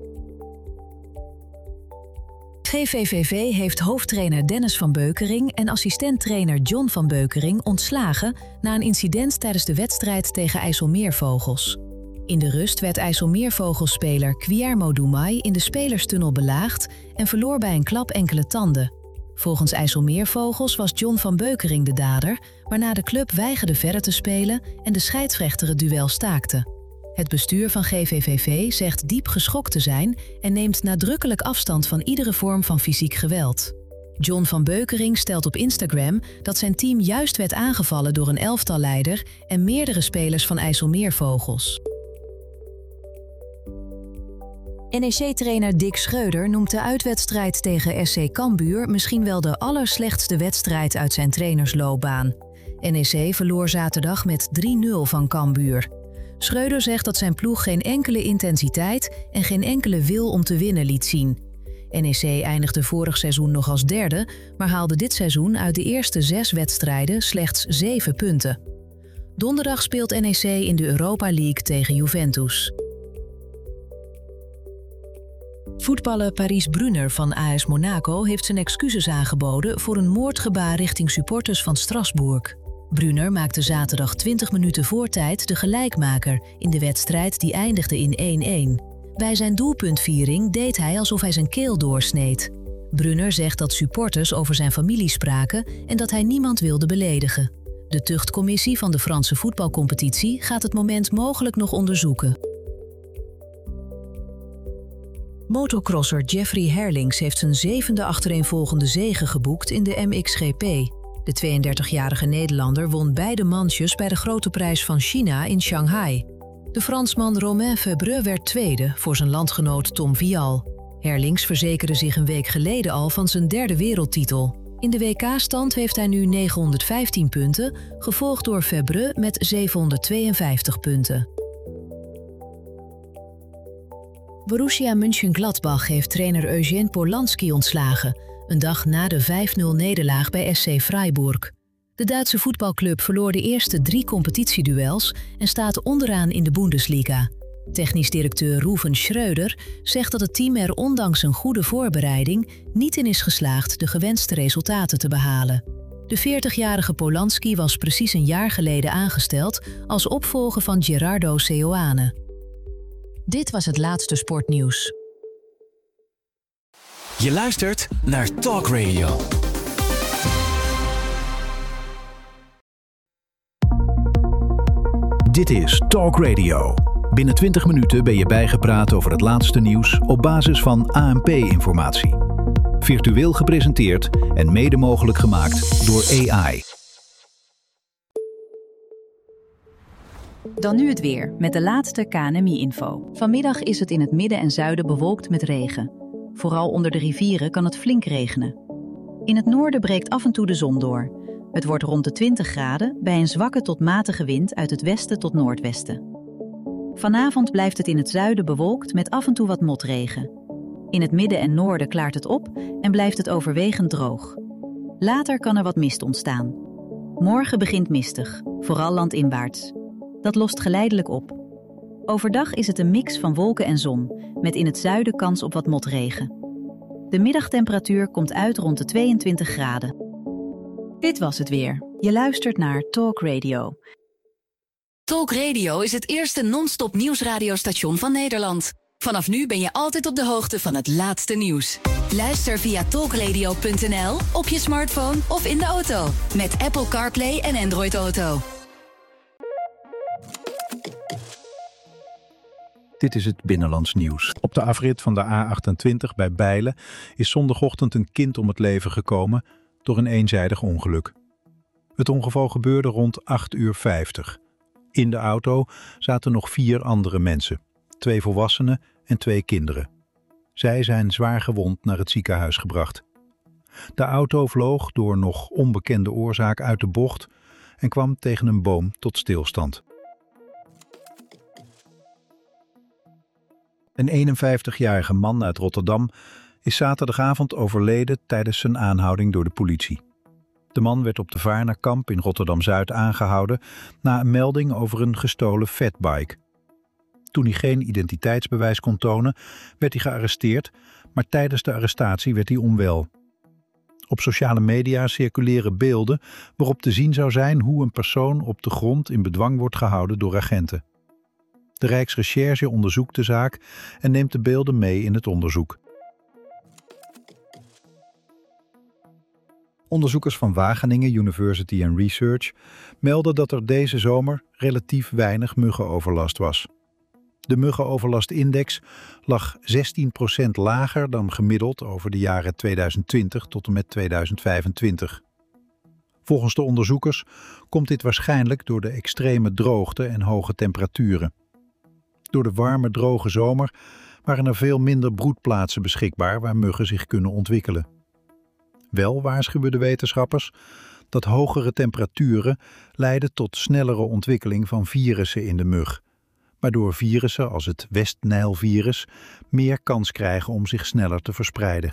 [SPEAKER 2] G V V V heeft hoofdtrainer Dennis van Beukering en assistenttrainer John van Beukering ontslagen na een incident tijdens de wedstrijd tegen IJsselmeervogels. In de rust werd IJsselmeervogelspeler Guillermo Dumay in de spelerstunnel belaagd en verloor bij een klap enkele tanden. Volgens IJsselmeervogels was John van Beukering de dader, waarna de club weigerde verder te spelen en de scheidsrechter het duel staakte. Het bestuur van G V V V zegt diep geschokt te zijn en neemt nadrukkelijk afstand van iedere vorm van fysiek geweld. John van Beukering stelt op Instagram dat zijn team juist werd aangevallen door een elftalleider en meerdere spelers van IJsselmeervogels. N E C-trainer Dick Schreuder noemt de uitwedstrijd tegen S C Cambuur misschien wel de allerslechtste wedstrijd uit zijn trainersloopbaan. N E C verloor zaterdag met drie nul van Cambuur. Schreuder zegt dat zijn ploeg geen enkele intensiteit en geen enkele wil om te winnen liet zien. N E C eindigde vorig seizoen nog als derde, maar haalde dit seizoen uit de eerste zes wedstrijden slechts zeven punten. Donderdag speelt N E C in de Europa League tegen Juventus. Voetballer Paris Brunner van A S Monaco heeft zijn excuses aangeboden voor een moordgebaar richting supporters van Strasbourg. Brunner maakte zaterdag twintig minuten voor tijd de gelijkmaker in de wedstrijd die eindigde in één-één. Bij zijn doelpuntviering deed hij alsof hij zijn keel doorsneed. Brunner zegt dat supporters over zijn familie spraken en dat hij niemand wilde beledigen. De tuchtcommissie van de Franse voetbalcompetitie gaat het moment mogelijk nog onderzoeken. Motocrosser Jeffrey Herlings heeft zijn zevende achtereenvolgende zege geboekt in de M X G P. De tweeëndertigjarige Nederlander won beide manches bij de Grote Prijs van China in Shanghai. De Fransman Romain Febvre werd tweede voor zijn landgenoot Tom Vial. Herlings verzekerde zich een week geleden al van zijn derde wereldtitel. In de W K-stand heeft hij nu negenhonderdvijftien punten, gevolgd door Febvre met zevenhonderdtweeënvijftig punten. Borussia Mönchengladbach heeft trainer Eugène Polanski ontslagen, een dag na de vijf nul nederlaag bij S C Freiburg. De Duitse voetbalclub verloor de eerste drie competitieduels en staat onderaan in de Bundesliga. Technisch directeur Ruven Schreuder zegt dat het team er ondanks een goede voorbereiding niet in is geslaagd de gewenste resultaten te behalen. De veertigjarige Polanski was precies een jaar geleden aangesteld als opvolger van Gerardo Seoane. Dit was het laatste sportnieuws.
[SPEAKER 3] Je luistert naar Talk Radio.
[SPEAKER 1] Dit is Talk Radio. Binnen twintig minuten ben je bijgepraat over het laatste nieuws op basis van A N P-informatie. Virtueel gepresenteerd en mede mogelijk gemaakt door A I.
[SPEAKER 4] Dan nu het weer, met de laatste K N M I-info. Vanmiddag is het in het midden en zuiden bewolkt met regen. Vooral onder de rivieren kan het flink regenen. In het noorden breekt af en toe de zon door. Het wordt rond de twintig graden bij een zwakke tot matige wind uit het westen tot noordwesten. Vanavond blijft het in het zuiden bewolkt met af en toe wat motregen. In het midden en noorden klaart het op en blijft het overwegend droog. Later kan er wat mist ontstaan. Morgen begint mistig, vooral landinwaarts. Dat lost geleidelijk op. Overdag is het een mix van wolken en zon, met in het zuiden kans op wat motregen. De middagtemperatuur komt uit rond de tweeëntwintig graden. Dit was het weer. Je luistert naar Talk Radio.
[SPEAKER 5] Talk Radio is het eerste non-stop nieuwsradiostation van Nederland. Vanaf nu ben je altijd op de hoogte van het laatste nieuws. Luister via talkradio punt n l, op je smartphone of in de auto. Met Apple CarPlay en Android Auto.
[SPEAKER 1] Dit is het Binnenlands Nieuws.
[SPEAKER 6] Op de afrit van de A achtentwintig bij Bijlen is zondagochtend een kind om het leven gekomen door een eenzijdig ongeluk. Het ongeval gebeurde rond acht uur vijftig. In de auto zaten nog vier andere mensen, twee volwassenen en twee kinderen. Zij zijn zwaar gewond naar het ziekenhuis gebracht. De auto vloog door nog onbekende oorzaak uit de bocht en kwam tegen een boom tot stilstand. Een eenenvijftigjarige man uit Rotterdam is zaterdagavond overleden tijdens zijn aanhouding door de politie. De man werd op de Vaarnerkamp in Rotterdam-Zuid aangehouden na een melding over een gestolen fatbike. Toen hij geen identiteitsbewijs kon tonen, werd hij gearresteerd, maar tijdens de arrestatie werd hij onwel. Op sociale media circuleren beelden waarop te zien zou zijn hoe een persoon op de grond in bedwang wordt gehouden door agenten. De Rijksrecherche onderzoekt de zaak en neemt de beelden mee in het onderzoek. Onderzoekers van Wageningen University and Research melden dat er deze zomer relatief weinig muggenoverlast was. De muggenoverlastindex lag zestien procent lager dan gemiddeld over de jaren tweeduizend twintig tot en met tweeduizend vijfentwintig. Volgens de onderzoekers komt dit waarschijnlijk door de extreme droogte en hoge temperaturen. Door de warme, droge zomer waren er veel minder broedplaatsen beschikbaar waar muggen zich kunnen ontwikkelen. Wel waarschuwen de wetenschappers dat hogere temperaturen leiden tot snellere ontwikkeling van virussen in de mug, waardoor virussen als het West-Nijlvirus meer kans krijgen om zich sneller te verspreiden.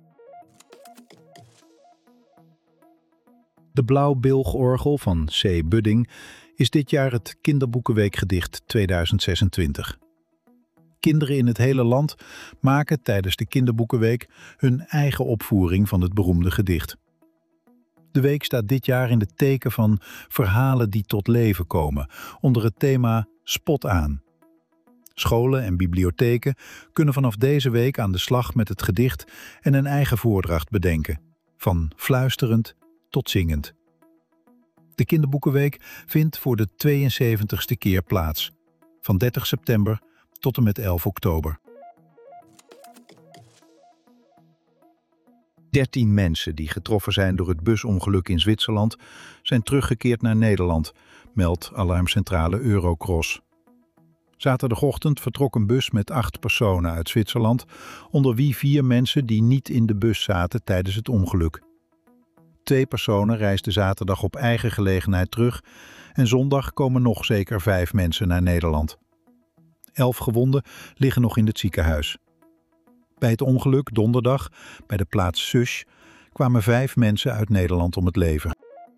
[SPEAKER 6] De Blauwbilgorgel van C. Budding is dit jaar het Kinderboekenweekgedicht tweeduizend zesentwintig. Kinderen in het hele land maken tijdens de Kinderboekenweek hun eigen opvoering van het beroemde gedicht. De week staat dit jaar in het teken van verhalen die tot leven komen, onder het thema Spot aan. Scholen en bibliotheken kunnen vanaf deze week aan de slag met het gedicht en een eigen voordracht bedenken, van fluisterend tot zingend. De Kinderboekenweek vindt voor de tweeënzeventigste keer plaats, van dertig september tot en met elf oktober. dertien mensen die getroffen zijn door het busongeluk in Zwitserland zijn teruggekeerd naar Nederland, meldt alarmcentrale Eurocross. Zaterdagochtend vertrok een bus met acht personen uit Zwitserland, onder wie vier mensen die niet in de bus zaten tijdens het ongeluk. Twee personen reisden zaterdag op eigen gelegenheid terug en zondag komen nog zeker vijf mensen naar Nederland. Elf gewonden liggen nog in het ziekenhuis. Bij het ongeluk donderdag, bij de plaats Sush, kwamen vijf mensen uit Nederland om het leven.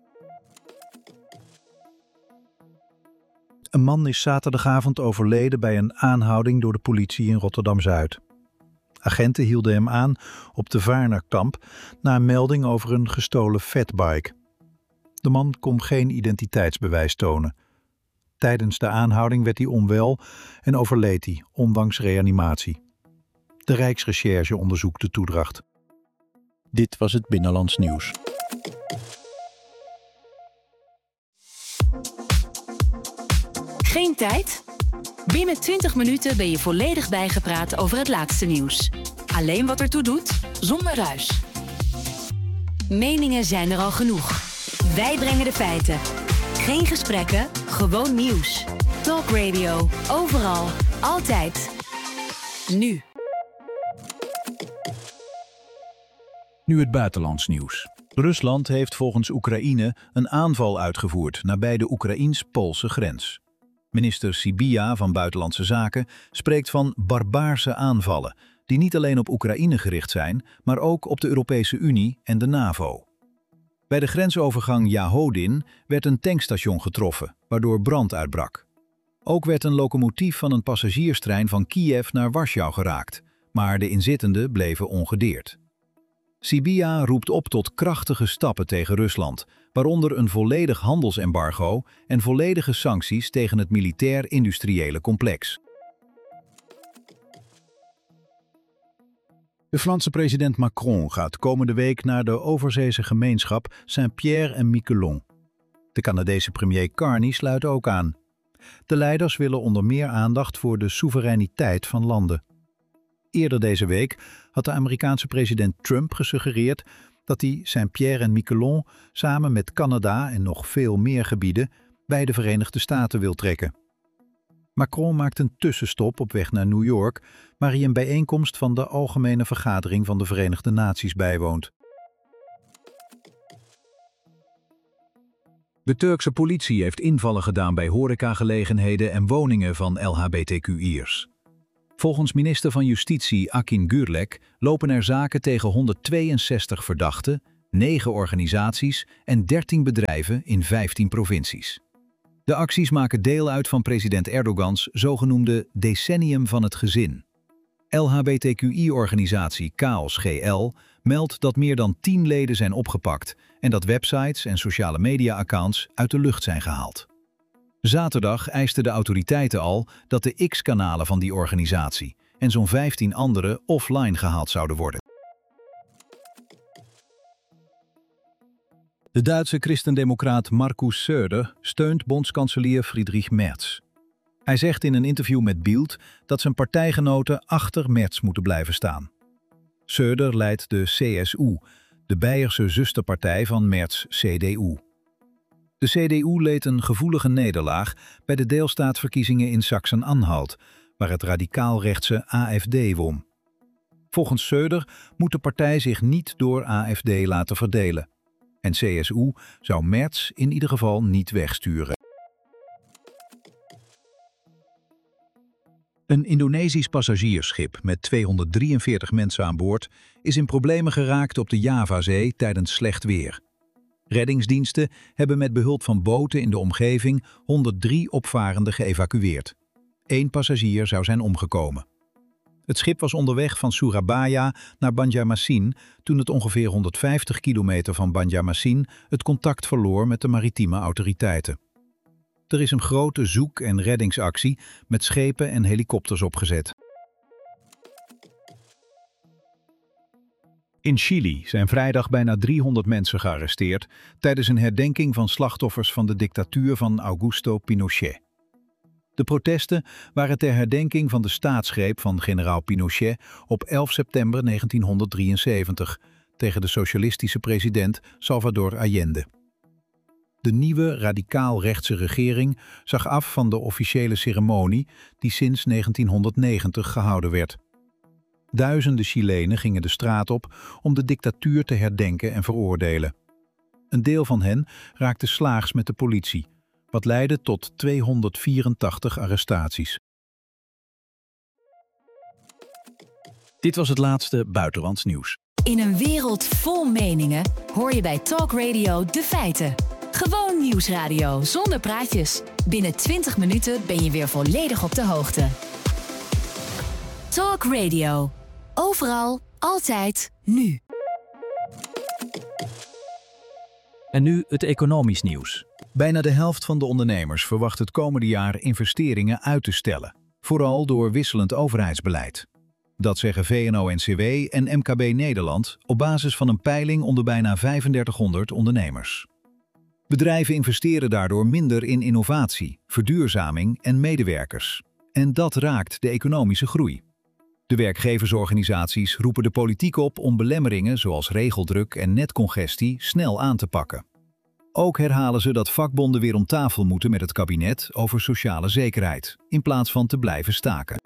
[SPEAKER 6] Een man is zaterdagavond overleden bij een aanhouding door de politie in Rotterdam-Zuid. Agenten hielden hem aan op de Vaarnerkamp na een melding over een gestolen fatbike. De man kon geen identiteitsbewijs tonen. Tijdens de aanhouding werd hij onwel en overleed hij, ondanks reanimatie. De Rijksrecherche onderzoekt de toedracht. Dit was het Binnenlands Nieuws.
[SPEAKER 5] Geen tijd? Binnen twintig minuten ben je volledig bijgepraat over het laatste nieuws. Alleen wat ertoe doet, zonder ruis. Meningen zijn er al genoeg. Wij brengen de feiten. Geen gesprekken, gewoon nieuws. Talk Radio, overal, altijd. Nu.
[SPEAKER 1] Nu het buitenlands nieuws. Rusland heeft volgens Oekraïne een aanval uitgevoerd nabij de Oekraïens-Poolse grens. Minister Sybiha van Buitenlandse Zaken spreekt van barbaarse aanvallen, die niet alleen op Oekraïne gericht zijn, maar ook op de Europese Unie en de NAVO. Bij de grensovergang Jahodin werd een tankstation getroffen, waardoor brand uitbrak. Ook werd een locomotief van een passagierstrein van Kiev naar Warschau geraakt, maar de inzittenden bleven ongedeerd. Sybiha roept op tot krachtige stappen tegen Rusland, waaronder een volledig handelsembargo en volledige sancties tegen het militair-industriële complex. De Franse president Macron gaat komende week naar de overzeese gemeenschap Saint-Pierre en Miquelon. De Canadese premier Carney sluit ook aan. De leiders willen onder meer aandacht voor de soevereiniteit van landen. Eerder deze week had de Amerikaanse president Trump gesuggereerd dat hij Saint-Pierre en Miquelon samen met Canada en nog veel meer gebieden bij de Verenigde Staten wil trekken. Macron maakt een tussenstop op weg naar New York, waar hij een bijeenkomst van de Algemene Vergadering van de Verenigde Naties bijwoont. De Turkse politie heeft invallen gedaan bij horecagelegenheden en woningen van L H B T Q I'ers. Volgens minister van Justitie Akin Gürlek lopen er zaken tegen honderdtweeënzestig verdachten, negen organisaties en dertien bedrijven in vijftien provincies. De acties maken deel uit van president Erdogans zogenoemde decennium van het gezin. L H B T Q I-organisatie Chaos G L meldt dat meer dan tien leden zijn opgepakt en dat websites en sociale media-accounts uit de lucht zijn gehaald. Zaterdag eisten de autoriteiten al dat de X-kanalen van die organisatie en zo'n vijftien andere offline gehaald zouden worden. De Duitse christendemocraat Markus Söder steunt bondskanselier Friedrich Merz. Hij zegt in een interview met Bild dat zijn partijgenoten achter Merz moeten blijven staan. Söder leidt de C S U, de Beierse zusterpartij van Merz C D U. De C D U leed een gevoelige nederlaag bij de deelstaatverkiezingen in Sachsen-Anhalt, waar het radicaal-rechtse A F D won. Volgens Söder moet de partij zich niet door A F D laten verdelen. En C S U zou Merz in ieder geval niet wegsturen. Een Indonesisch passagiersschip met tweehonderddrieënveertig mensen aan boord is in problemen geraakt op de Javazee tijdens slecht weer. Reddingsdiensten hebben met behulp van boten in de omgeving honderddrie opvarenden geëvacueerd. Eén passagier zou zijn omgekomen. Het schip was onderweg van Surabaya naar Banjarmasin toen het ongeveer honderdvijftig kilometer van Banjarmasin het contact verloor met de maritieme autoriteiten. Er is een grote zoek- en reddingsactie met schepen en helikopters opgezet. In Chili zijn vrijdag bijna driehonderd mensen gearresteerd tijdens een herdenking van slachtoffers van de dictatuur van Augusto Pinochet. De protesten waren ter herdenking van de staatsgreep van generaal Pinochet op elf september negentienhonderddrieënzeventig tegen de socialistische president Salvador Allende. De nieuwe radicaal-rechtse regering zag af van de officiële ceremonie die sinds negentienhonderdnegentig gehouden werd. Duizenden Chilenen gingen de straat op om de dictatuur te herdenken en veroordelen. Een deel van hen raakte slaags met de politie, wat leidde tot tweehonderdvierentachtig arrestaties. Dit was het laatste buitenlands nieuws.
[SPEAKER 5] In een wereld vol meningen hoor je bij Talk Radio de feiten. Gewoon nieuwsradio zonder praatjes. Binnen twintig minuten ben je weer volledig op de hoogte. Talk Radio. Overal, altijd, nu.
[SPEAKER 1] En nu het economisch nieuws. Bijna de helft van de ondernemers verwacht het komende jaar investeringen uit te stellen. Vooral door wisselend overheidsbeleid. Dat zeggen V N O N C W en M K B Nederland op basis van een peiling onder bijna vijfendertighonderd ondernemers. Bedrijven investeren daardoor minder in innovatie, verduurzaming en medewerkers. En dat raakt de economische groei. De werkgeversorganisaties roepen de politiek op om belemmeringen zoals regeldruk en netcongestie snel aan te pakken. Ook herhalen ze dat vakbonden weer om tafel moeten met het kabinet over sociale zekerheid, in plaats van te blijven staken.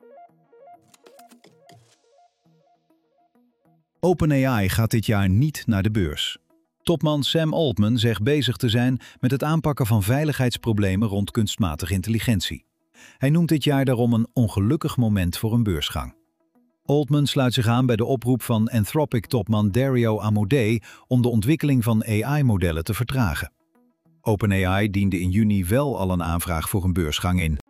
[SPEAKER 1] OpenAI gaat dit jaar niet naar de beurs. Topman Sam Altman zegt bezig te zijn met het aanpakken van veiligheidsproblemen rond kunstmatige intelligentie. Hij noemt dit jaar daarom een ongelukkig moment voor een beursgang. Altman sluit zich aan bij de oproep van Anthropic-topman Dario Amodei om de ontwikkeling van A I-modellen te vertragen. OpenAI diende in juni wel al een aanvraag voor een beursgang in.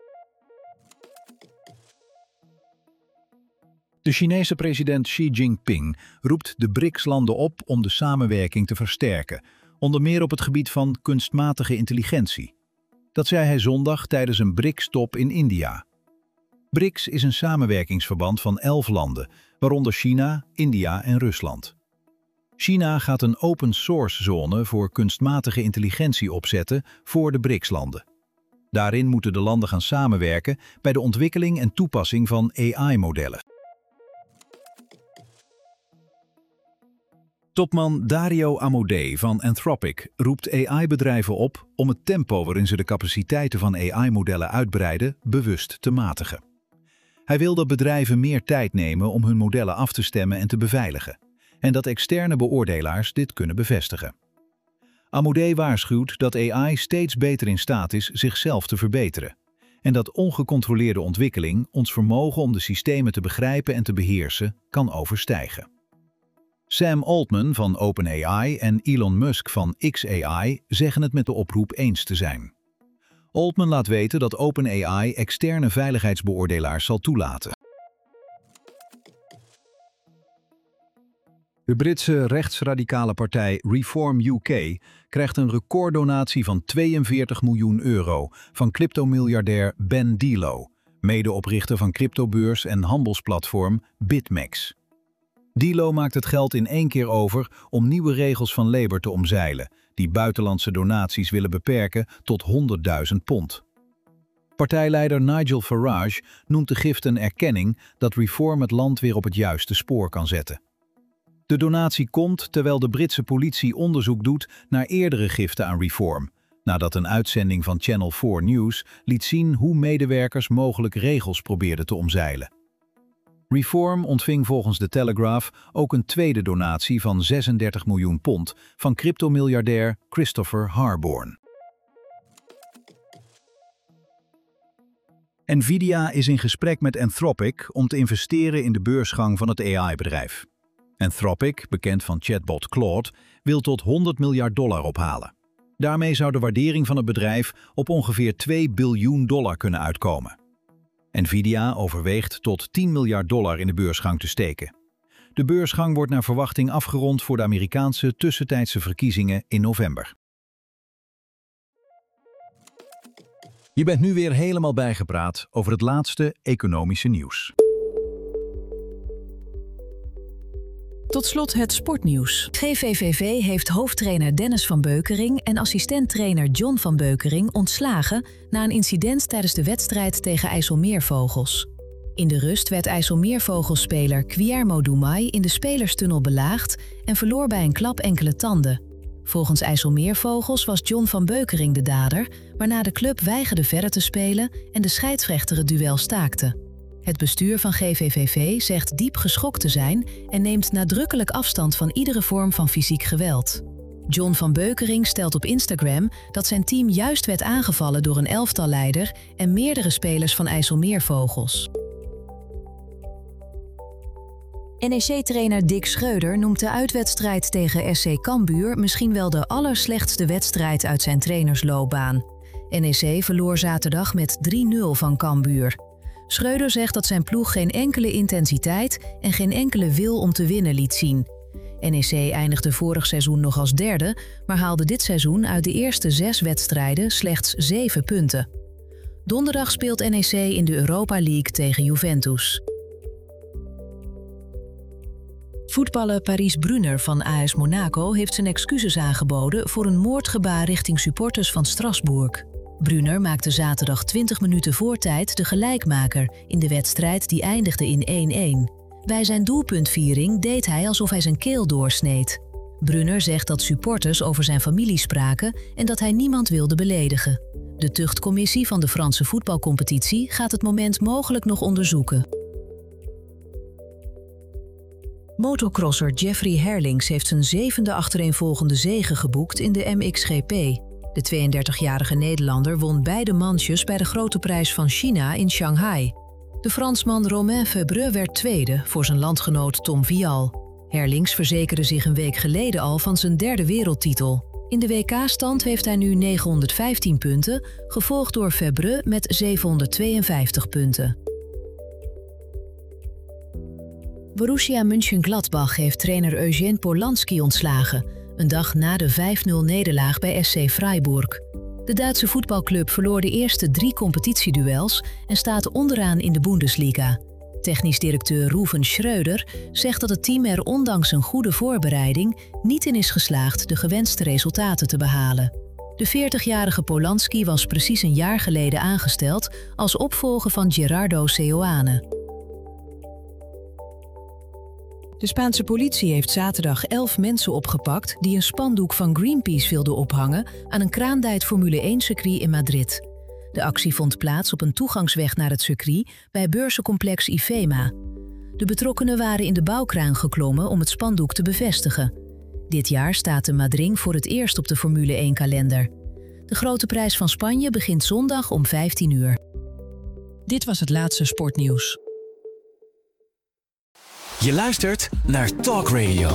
[SPEAKER 1] De Chinese president Xi Jinping roept de B R I C S-landen op om de samenwerking te versterken, onder meer op het gebied van kunstmatige intelligentie. Dat zei hij zondag tijdens een B R I C S-top in India. B R I C S is een samenwerkingsverband van elf landen, waaronder China, India en Rusland. China gaat een open-source-zone voor kunstmatige intelligentie opzetten voor de B R I C S-landen. Daarin moeten de landen gaan samenwerken bij de ontwikkeling en toepassing van A I-modellen. Topman Dario Amodei van Anthropic roept A I-bedrijven op om het tempo waarin ze de capaciteiten van A I-modellen uitbreiden bewust te matigen. Hij wil dat bedrijven meer tijd nemen om hun modellen af te stemmen en te beveiligen, en dat externe beoordelaars dit kunnen bevestigen. Amodei waarschuwt dat A I steeds beter in staat is zichzelf te verbeteren en dat ongecontroleerde ontwikkeling ons vermogen om de systemen te begrijpen en te beheersen kan overstijgen. Sam Altman van OpenAI en Elon Musk van X A I zeggen het met de oproep eens te zijn. Altman laat weten dat OpenAI externe veiligheidsbeoordelaars zal toelaten. De Britse rechtsradicale partij Reform U K krijgt een recorddonatie van tweeënveertig miljoen euro van cryptomiljardair Ben Dilo, medeoprichter van cryptobeurs en handelsplatform BitMEX. Dilo maakt het geld in één keer over om nieuwe regels van Labour te omzeilen, die buitenlandse donaties willen beperken tot honderdduizend pond. Partijleider Nigel Farage noemt de gift een erkenning dat Reform het land weer op het juiste spoor kan zetten. De donatie komt terwijl de Britse politie onderzoek doet naar eerdere giften aan Reform, nadat een uitzending van Channel vier News liet zien hoe medewerkers mogelijk regels probeerden te omzeilen. Reform ontving volgens de Telegraph ook een tweede donatie van zesendertig miljoen pond van cryptomiljardair Christopher Harborn. Nvidia is in gesprek met Anthropic om te investeren in de beursgang van het A I-bedrijf. Anthropic, bekend van chatbot Claude, wil tot honderd miljard dollar ophalen. Daarmee zou de waardering van het bedrijf op ongeveer twee biljoen dollar kunnen uitkomen. Nvidia overweegt tot tien miljard dollar in de beursgang te steken. De beursgang wordt naar verwachting afgerond voor de Amerikaanse tussentijdse verkiezingen in november. Je bent nu weer helemaal bijgepraat over het laatste economische nieuws.
[SPEAKER 2] Tot slot het sportnieuws. G V V V heeft hoofdtrainer Dennis van Beukering en assistent-trainer John van Beukering ontslagen na een incident tijdens de wedstrijd tegen IJsselmeervogels. In de rust werd IJsselmeervogelspeler Guillermo Dumay in de spelerstunnel belaagd en verloor bij een klap enkele tanden. Volgens IJsselmeervogels was John van Beukering de dader, waarna de club weigerde verder te spelen en de scheidsrechter het duel staakte. Het bestuur van G V V V zegt diep geschokt te zijn en neemt nadrukkelijk afstand van iedere vorm van fysiek geweld. John van Beukering stelt op Instagram dat zijn team juist werd aangevallen door een elftalleider en meerdere spelers van IJsselmeervogels. N E C-trainer Dick Schreuder noemt de uitwedstrijd tegen S C Cambuur misschien wel de allerslechtste wedstrijd uit zijn trainersloopbaan. N E C verloor zaterdag met drie nul van Cambuur. Schreuder zegt dat zijn ploeg geen enkele intensiteit en geen enkele wil om te winnen liet zien. N E C eindigde vorig seizoen nog als derde, maar haalde dit seizoen uit de eerste zes wedstrijden slechts zeven punten. Donderdag speelt N E C in de Europa League tegen Juventus. Voetballer Paris Brunner van A S Monaco heeft zijn excuses aangeboden voor een moordgebaar richting supporters van Strasbourg. Brunner maakte zaterdag twintig minuten voor tijd de gelijkmaker in de wedstrijd die eindigde in één-één. Bij zijn doelpuntviering deed hij alsof hij zijn keel doorsneed. Brunner zegt dat supporters over zijn familie spraken en dat hij niemand wilde beledigen. De tuchtcommissie van de Franse voetbalcompetitie gaat het moment mogelijk nog onderzoeken. Motocrosser Jeffrey Herlings heeft zijn zevende achtereenvolgende zege geboekt in de M X G P. De tweeëndertigjarige Nederlander won beide manches bij de Grote Prijs van China in Shanghai. De Fransman Romain Febvre werd tweede voor zijn landgenoot Tom Vial. Herlings verzekerde zich een week geleden al van zijn derde wereldtitel. In de W K-stand heeft hij nu negenhonderdvijftien punten, gevolgd door Febvre met zevenhonderdtweeënvijftig punten. Borussia Mönchengladbach heeft trainer Eugène Polanski ontslagen, een dag na de vijf nul nederlaag bij S C Freiburg. De Duitse voetbalclub verloor de eerste drie competitieduels en staat onderaan in de Bundesliga. Technisch directeur Ruven Schreuder zegt dat het team er ondanks een goede voorbereiding niet in is geslaagd de gewenste resultaten te behalen. De veertigjarige Polanski was precies een jaar geleden aangesteld als opvolger van Gerardo Seoane. De Spaanse politie heeft zaterdag elf mensen opgepakt die een spandoek van Greenpeace wilden ophangen aan een kraandijt Formule één-circuit in Madrid. De actie vond plaats op een toegangsweg naar het circuit bij beurzencomplex IFEMA. De betrokkenen waren in de bouwkraan geklommen om het spandoek te bevestigen. Dit jaar staat de Madrid voor het eerst op de Formule één-kalender. De Grote Prijs van Spanje begint zondag om vijftien uur. Dit was het laatste sportnieuws.
[SPEAKER 3] Je luistert naar Talk Radio.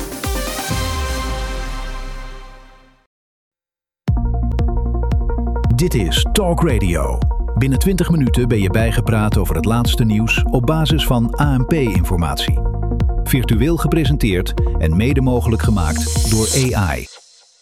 [SPEAKER 1] Dit is Talk Radio. Binnen twintig minuten ben je bijgepraat over het laatste nieuws op basis van A N P-informatie. Virtueel gepresenteerd en mede mogelijk gemaakt door A I.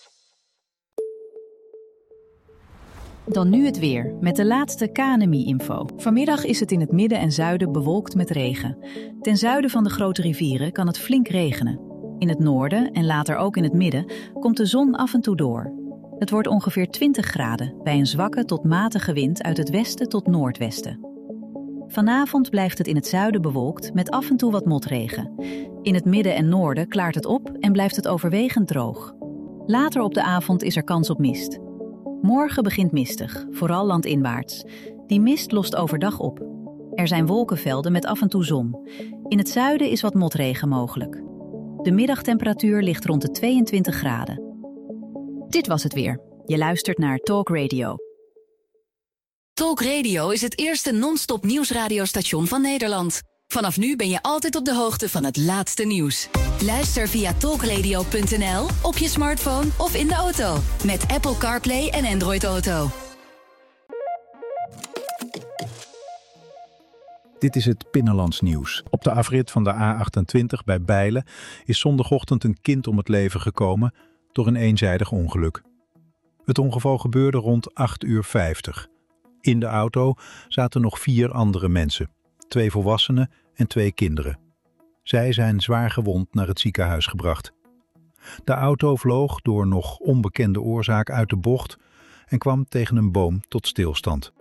[SPEAKER 4] Dan nu het weer, met de laatste K N M I-info. Vanmiddag is het in het midden en zuiden bewolkt met regen. Ten zuiden van de grote rivieren kan het flink regenen. In het noorden en later ook in het midden komt de zon af en toe door. Het wordt ongeveer twintig graden bij een zwakke tot matige wind uit het westen tot noordwesten. Vanavond blijft het in het zuiden bewolkt met af en toe wat motregen. In het midden en noorden klaart het op en blijft het overwegend droog. Later op de avond is er kans op mist. Morgen begint mistig, vooral landinwaarts. Die mist lost overdag op. Er zijn wolkenvelden met af en toe zon. In het zuiden is wat motregen mogelijk. De middagtemperatuur ligt rond de tweeëntwintig graden. Dit was het weer. Je luistert naar Talk Radio.
[SPEAKER 5] Talk Radio is het eerste non-stop nieuwsradiostation van Nederland. Vanaf nu ben je altijd op de hoogte van het laatste nieuws. Luister via talkradio punt n l, op je smartphone of in de auto. Met Apple CarPlay en Android Auto.
[SPEAKER 1] Dit is het Binnenlands nieuws.
[SPEAKER 6] Op de afrit van de A achtentwintig bij Bijlen is zondagochtend een kind om het leven gekomen door een eenzijdig ongeluk. Het ongeval gebeurde rond acht uur vijftig. In de auto zaten nog vier andere mensen. Twee volwassenen en twee kinderen. Zij zijn zwaar gewond naar het ziekenhuis gebracht. De auto vloog door nog onbekende oorzaak uit de bocht en kwam tegen een boom tot stilstand.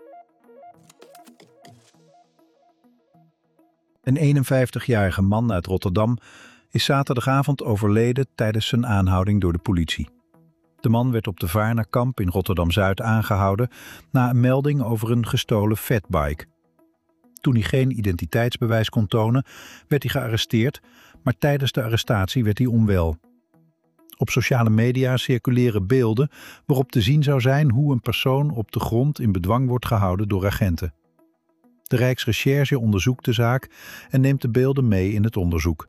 [SPEAKER 6] Een eenenvijftigjarige man uit Rotterdam is zaterdagavond overleden tijdens zijn aanhouding door de politie. De man werd op de Vaarnerkamp in Rotterdam-Zuid aangehouden na een melding over een gestolen fatbike. Toen hij geen identiteitsbewijs kon tonen, werd hij gearresteerd, maar tijdens de arrestatie werd hij onwel. Op sociale media circuleren beelden waarop te zien zou zijn hoe een persoon op de grond in bedwang wordt gehouden door agenten. De Rijksrecherche onderzoekt de zaak en neemt de beelden mee in het onderzoek.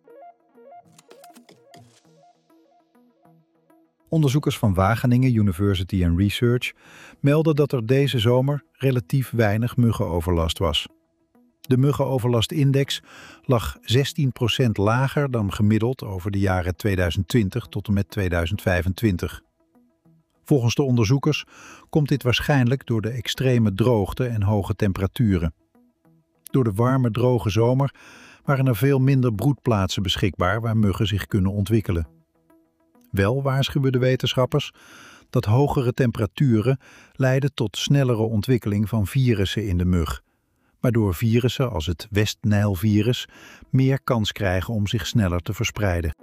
[SPEAKER 6] Onderzoekers van Wageningen University and Research melden dat er deze zomer relatief weinig muggenoverlast was. De muggenoverlastindex lag zestien procent lager dan gemiddeld over de jaren tweeduizend twintig tot en met tweeduizend vijfentwintig. Volgens de onderzoekers komt dit waarschijnlijk door de extreme droogte en hoge temperaturen. Door de warme, droge zomer waren er veel minder broedplaatsen beschikbaar waar muggen zich kunnen ontwikkelen. Wel waarschuwen de wetenschappers dat hogere temperaturen leiden tot snellere ontwikkeling van virussen in de mug, waardoor virussen als het West-Nijlvirus meer kans krijgen om zich sneller te verspreiden.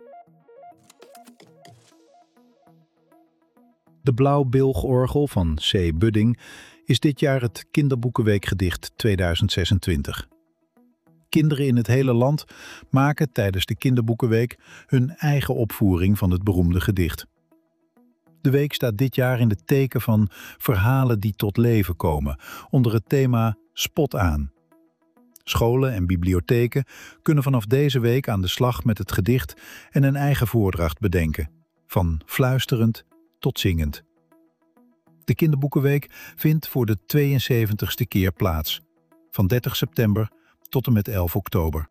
[SPEAKER 6] De Blauwbilgorgel van C. Budding is dit jaar het Kinderboekenweekgedicht tweeduizend zesentwintig. Kinderen in het hele land maken tijdens de Kinderboekenweek hun eigen opvoering van het beroemde gedicht. De week staat dit jaar in het teken van verhalen die tot leven komen, onder het thema Spot aan. Scholen en bibliotheken kunnen vanaf deze week aan de slag met het gedicht en een eigen voordracht bedenken, van fluisterend tot zingend. De Kinderboekenweek vindt voor de tweeënzeventigste keer plaats, van dertig september tot en met elf oktober.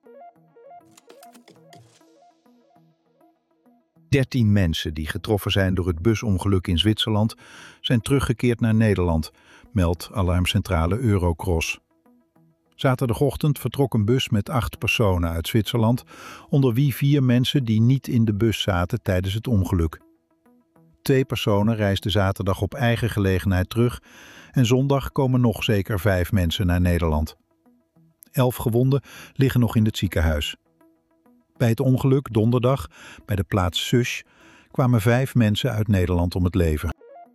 [SPEAKER 6] dertien mensen die getroffen zijn door het busongeluk in Zwitserland zijn teruggekeerd naar Nederland, meldt alarmcentrale Eurocross. Zaterdagochtend vertrok een bus met acht personen uit Zwitserland, onder wie vier mensen die niet in de bus zaten tijdens het ongeluk. Twee personen reisden zaterdag op eigen gelegenheid terug en zondag komen nog zeker vijf mensen naar Nederland. Elf gewonden liggen nog in het ziekenhuis. Bij het ongeluk donderdag bij de plaats Sush kwamen vijf mensen uit Nederland om het leven.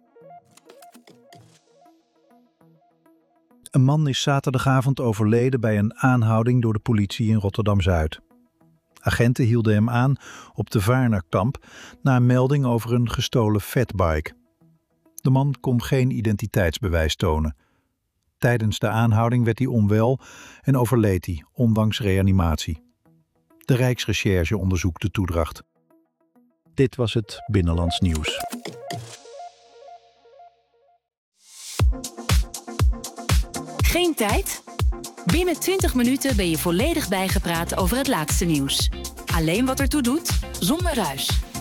[SPEAKER 6] Een man is zaterdagavond overleden bij een aanhouding door de politie in Rotterdam-Zuid. Agenten hielden hem aan op de Vaarnerkamp na een melding over een gestolen fatbike. De man kon geen identiteitsbewijs tonen. Tijdens de aanhouding werd hij onwel en overleed hij, ondanks reanimatie. De Rijksrecherche onderzoekt de toedracht. Dit was het Binnenlands Nieuws.
[SPEAKER 5] Geen tijd? Binnen twintig minuten ben je volledig bijgepraat over het laatste nieuws. Alleen wat ertoe doet, zonder ruis.